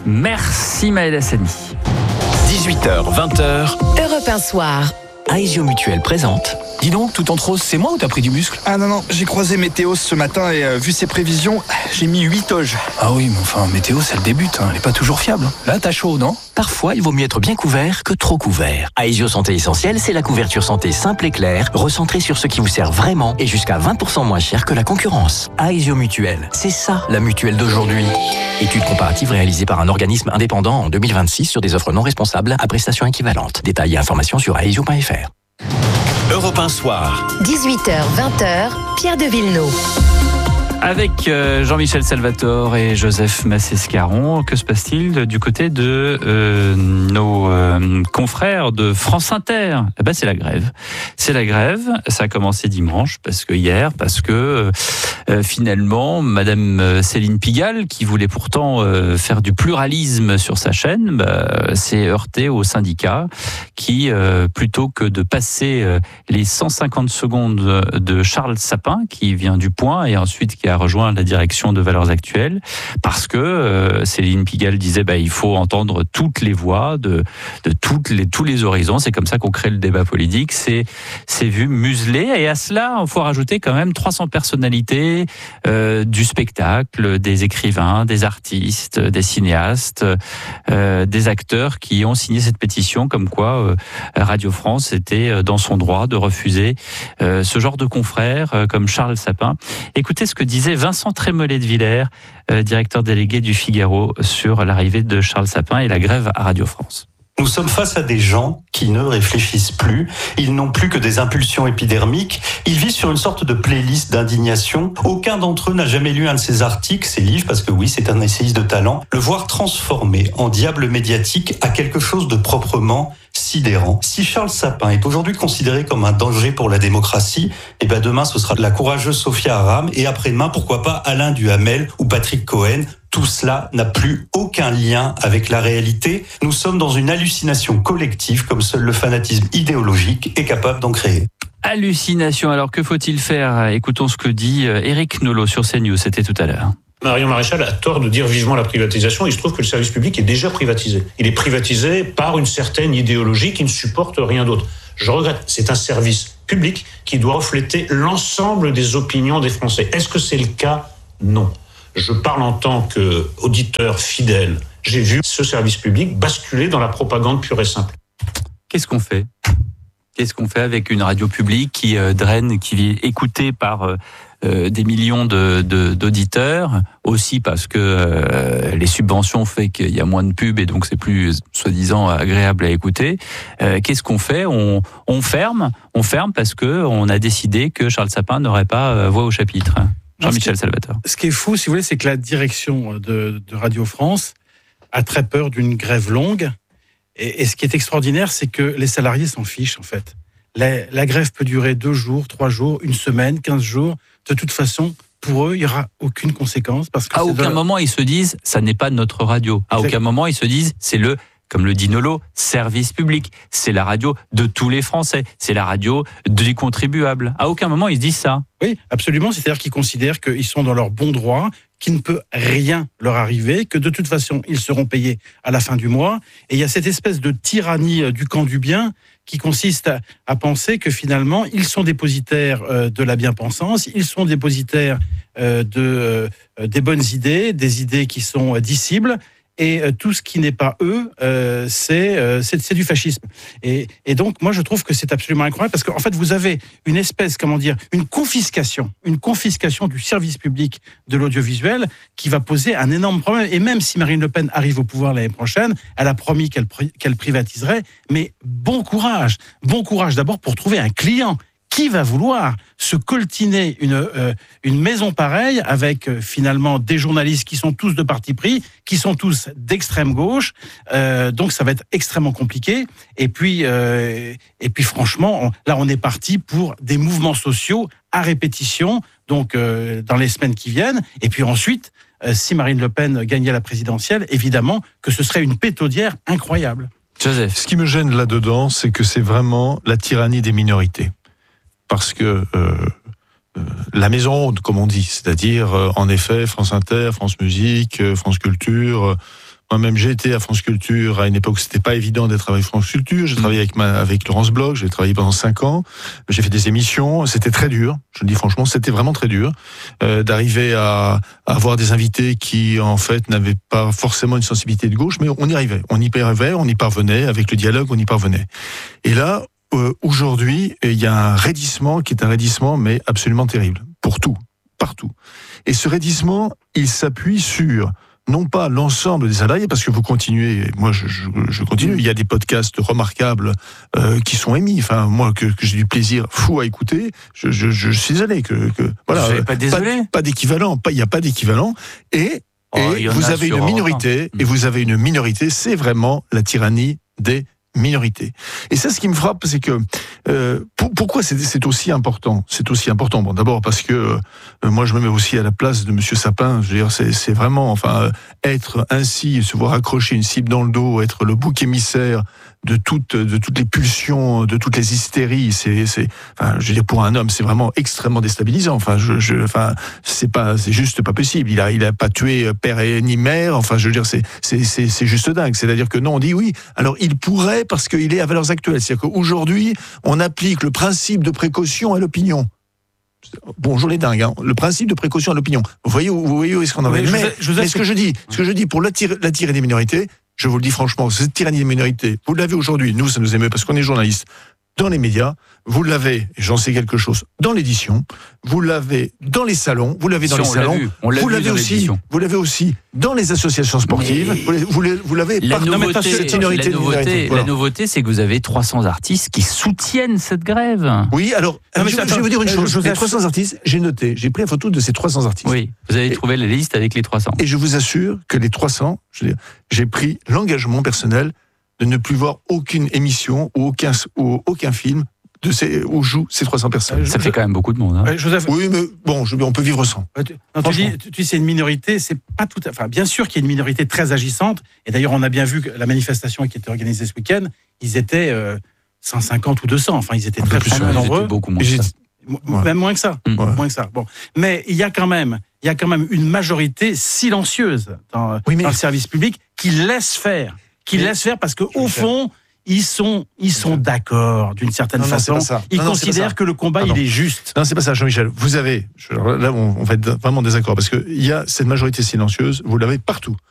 Merci Maël Hassani. dix-huit heures, vingt heures. Europe un soir. Aesio Mutuel présente. Dis donc, tout en rose, c'est moi ou t'as pris du muscle? Ah non, non, j'ai croisé Météos ce matin et euh, vu ses prévisions, j'ai mis huit oges. Ah oui, mais enfin, Météos, elle débute, hein, elle est pas toujours fiable. Là, t'as chaud, non? Parfois, il vaut mieux être bien couvert que trop couvert. Aesio Santé Essentielle, c'est la couverture santé simple et claire, recentrée sur ce qui vous sert vraiment et jusqu'à vingt pour cent moins cher que la concurrence. Aesio Mutuel, c'est ça, la mutuelle d'aujourd'hui. Étude comparative réalisée par un organisme indépendant en deux mille vingt-six sur des offres non responsables à prestations équivalentes. Détails et informations sur aesio point f r. Europe un soir. dix-huit heures, vingt heures, Pierre de Villeneuve. Avec euh, Jean-Michel Salvatore et Joseph Massescaron, que se passe-t-il du côté de euh, nos euh, confrères de France Inter? Eh ben, c'est la grève. C'est la grève. Ça a commencé dimanche, parce que hier, parce que euh, finalement, Madame Céline Pigalle, qui voulait pourtant euh, faire du pluralisme sur sa chaîne, bah, s'est heurtée aux syndicats qui, euh, plutôt que de passer euh, les cent cinquante secondes de Charles Sapin, qui vient du Point et ensuite qui a rejoint la direction de Valeurs Actuelles, parce que euh, Céline Pigalle disait bah, il faut entendre toutes les voix de, de toutes les, tous les horizons. C'est comme ça qu'on crée le débat politique. C'est, c'est vu muselé. Et à cela, il faut rajouter quand même trois cents personnalités euh, du spectacle, des écrivains, des artistes, des cinéastes, euh, des acteurs qui ont signé cette pétition comme quoi euh, Radio France était dans son droit de refuser euh, ce genre de confrères euh, comme Charles Sapin. Écoutez ce que disait Vincent Trémollet de Villers, euh, directeur délégué du Figaro, sur l'arrivée de Charles Sapin et la grève à Radio France. Nous sommes face à des gens qui ne réfléchissent plus, ils n'ont plus que des impulsions épidermiques, ils vivent sur une sorte de playlist d'indignation. Aucun d'entre eux n'a jamais lu un de ces articles, ces livres, parce que oui, c'est un essayiste de talent. Le voir transformé en diable médiatique à quelque chose de proprement sidérant. Si Charles Sapin est aujourd'hui considéré comme un danger pour la démocratie, et ben demain ce sera la courageuse Sophia Aram, et après-demain, pourquoi pas Alain Duhamel ou Patrick Cohen. Tout cela n'a plus aucun lien avec la réalité. Nous sommes dans une hallucination collective comme seul le fanatisme idéologique est capable d'en créer. Hallucination, alors que faut-il faire ? Écoutons ce que dit Éric Nolot sur CNews, c'était tout à l'heure. Marion Maréchal a tort de dire vivement la privatisation. Il se trouve que le service public est déjà privatisé. Il est privatisé par une certaine idéologie qui ne supporte rien d'autre. Je regrette, c'est un service public qui doit refléter l'ensemble des opinions des Français. Est-ce que c'est le cas ? Non. Je parle en tant qu'auditeur fidèle. J'ai vu ce service public basculer dans la propagande pure et simple. Qu'est-ce qu'on fait ? Qu'est-ce qu'on fait avec une radio publique qui euh, draine, qui est écoutée par euh, euh, des millions de, de, d'auditeurs, aussi parce que euh, les subventions fait qu'il y a moins de pubs et donc c'est plus soi-disant agréable à écouter. Euh, qu'est-ce qu'on fait ? on, on ferme, on ferme parce que on a décidé que Charles Sapin n'aurait pas euh, voix au chapitre. Jean-Michel Salvatore. Ce qui est fou, si vous voulez, c'est que la direction de, de Radio France a très peur d'une grève longue. Et, et ce qui est extraordinaire, c'est que les salariés s'en fichent, en fait. La, la grève peut durer deux jours, trois jours, une semaine, quinze jours. De toute façon, pour eux, il n'y aura aucune conséquence. Parce que à c'est aucun de... moment, ils se disent, ça n'est pas notre radio. À aucun moment, ils se disent, c'est le... Comme le dit Nolot, service public. C'est la radio de tous les Français. C'est la radio des contribuables. À aucun moment, ils se disent ça. Oui, absolument. C'est-à-dire qu'ils considèrent qu'ils sont dans leur bon droit, qu'il ne peut rien leur arriver, que de toute façon, ils seront payés à la fin du mois. Et il y a cette espèce de tyrannie du camp du bien qui consiste à, à penser que finalement, ils sont dépositaires euh, de la bien-pensance, ils sont dépositaires euh, de, euh, des bonnes idées, des idées qui sont euh, dissibles. Et tout ce qui n'est pas eux, euh, c'est, euh, c'est, c'est du fascisme. Et, et donc, moi, je trouve que c'est absolument incroyable parce qu'en fait, vous avez une espèce, comment dire, une confiscation, une confiscation du service public de l'audiovisuel qui va poser un énorme problème. Et même si Marine Le Pen arrive au pouvoir l'année prochaine, elle a promis qu'elle, qu'elle privatiserait. Mais bon courage, bon courage d'abord pour trouver un client. Qui va vouloir se coltiner une, euh, une maison pareille avec euh, finalement des journalistes qui sont tous de parti pris, qui sont tous d'extrême gauche, euh, donc ça va être extrêmement compliqué. Et puis, euh, et puis franchement, on, là on est parti pour des mouvements sociaux à répétition, donc euh, dans les semaines qui viennent. Et puis ensuite, euh, si Marine Le Pen gagnait la présidentielle, évidemment que ce serait une pétaudière incroyable. Joseph. Ce qui me gêne là-dedans, c'est que c'est vraiment la tyrannie des minorités. Parce que euh, euh, la maison ronde, comme on dit, c'est-à-dire, euh, en effet, France Inter, France Musique, euh, France Culture. Euh, moi-même, j'ai été à France Culture à une époque où c'était pas évident d'être avec France Culture. J'ai travaillé avec, ma, avec Laurence Bloch, j'ai travaillé pendant cinq ans. J'ai fait des émissions. C'était très dur. Je le dis franchement, c'était vraiment très dur euh, d'arriver à, à avoir des invités qui, en fait, n'avaient pas forcément une sensibilité de gauche, mais on y arrivait. On y arrivait, on y parvenait. Avec le dialogue, on y parvenait. Et là, Euh, aujourd'hui, il y a un raidissement qui est un raidissement, mais absolument terrible. Pour tout, partout. Et ce raidissement, il s'appuie sur, non pas l'ensemble des salariés, parce que vous continuez, moi je, je, je continue, il y a des podcasts remarquables euh, qui sont émis, enfin moi que, que j'ai du plaisir fou à écouter, je, je, je suis désolé que, que voilà, vous n'êtes pas désolé, pas, pas d'équivalent, pas il n'y a pas d'équivalent, et, oh, et vous avez une minorité, et vous avez une minorité, c'est vraiment la tyrannie des minorité. Et ça, ce qui me frappe, c'est que euh, pour, pourquoi c'est, c'est aussi important. C'est aussi important. Bon, d'abord parce que euh, moi, je me mets aussi à la place de Monsieur Sapin. Je veux dire, c'est, c'est vraiment, enfin, euh, être ainsi, se voir accrocher une cible dans le dos, être le bouc émissaire de toutes, de toutes les pulsions, de toutes les hystéries. C'est, c'est, enfin, je veux dire, pour un homme, c'est vraiment extrêmement déstabilisant. Enfin, je, je, enfin, c'est pas, c'est juste pas possible. Il a, il a pas tué père et ni mère. Enfin, je veux dire, c'est, c'est, c'est, c'est juste dingue. C'est-à-dire que non, on dit oui. Alors, il pourrait parce qu'il est à valeurs actuelles. C'est-à-dire qu'aujourd'hui, on applique le principe de précaution à l'opinion. Bonjour les dingues, hein. Le principe de précaution à l'opinion. Vous voyez où, vous voyez où est-ce qu'on en est. Oui, mais, je, je mais ce que je dis, ce que je dis pour la, tyr- la tyrannie des minorités, je vous le dis franchement, cette tyrannie des minorités, vous l'avez aujourd'hui, nous ça nous émeut parce qu'on est journalistes, dans les médias, vous l'avez, et j'en sais quelque chose, dans l'édition, vous l'avez dans les salons, vous l'avez dans si, les on salons, l'a vu, on l'a vous vu l'avez dans aussi, l'édition. vous l'avez aussi dans les associations sportives, Mais vous l'avez, vous l'avez, vous l'avez La partout. nouveauté, Cette minorité la, de minorité, nouveauté, voilà. la nouveauté, c'est que vous avez trois cents artistes qui soutiennent cette grève. Oui, alors, Non, mais je, attends, je vais vous dire une euh, chose, Joseph- les trois cents artistes, j'ai noté, j'ai pris la photo de ces trois cents artistes. Oui, vous avez Et- trouvé la liste avec les trois cents. Et je vous assure que les trois cents, je veux dire, j'ai pris l'engagement personnel de ne plus voir aucune émission ou aucun, ou aucun film de ces, où jouent ces trois cents personnes. Ça fait quand même beaucoup de monde. Hein. Ouais, Joseph, Oui, mais bon, je, on peut vivre sans. Ouais, tu, non, tu dis, tu, tu dis c'est une minorité, c'est pas tout. à- Enfin, bien sûr qu'il y a une minorité très agissante. Et d'ailleurs, on a bien vu que la manifestation qui était organisée ce week-end, ils étaient euh, cent cinquante ou deux cents. Enfin, ils étaient Un très, peu plus, très ouais, ils nombreux. étaient beaucoup moins. Et j'ai- Mo- Ouais. Même moins que ça. Mm. Ouais. Moins que ça. Bon, mais il y a quand même, il y a quand même une majorité silencieuse dans, Oui, mais- dans le service public qui laisse faire, qui Mais- laisse faire parce que au Michel. fond. Ils sont, ils sont d'accord d'une certaine Non, non, c'est façon. pas ça. Ils Non, non, c'est pas considèrent ça. que le combat Pardon. il est juste. Non, c'est pas ça, Jean-Michel. Vous avez, je- là, on, on va être vraiment en désaccord parce que il y a cette majorité silencieuse. Vous l'avez partout.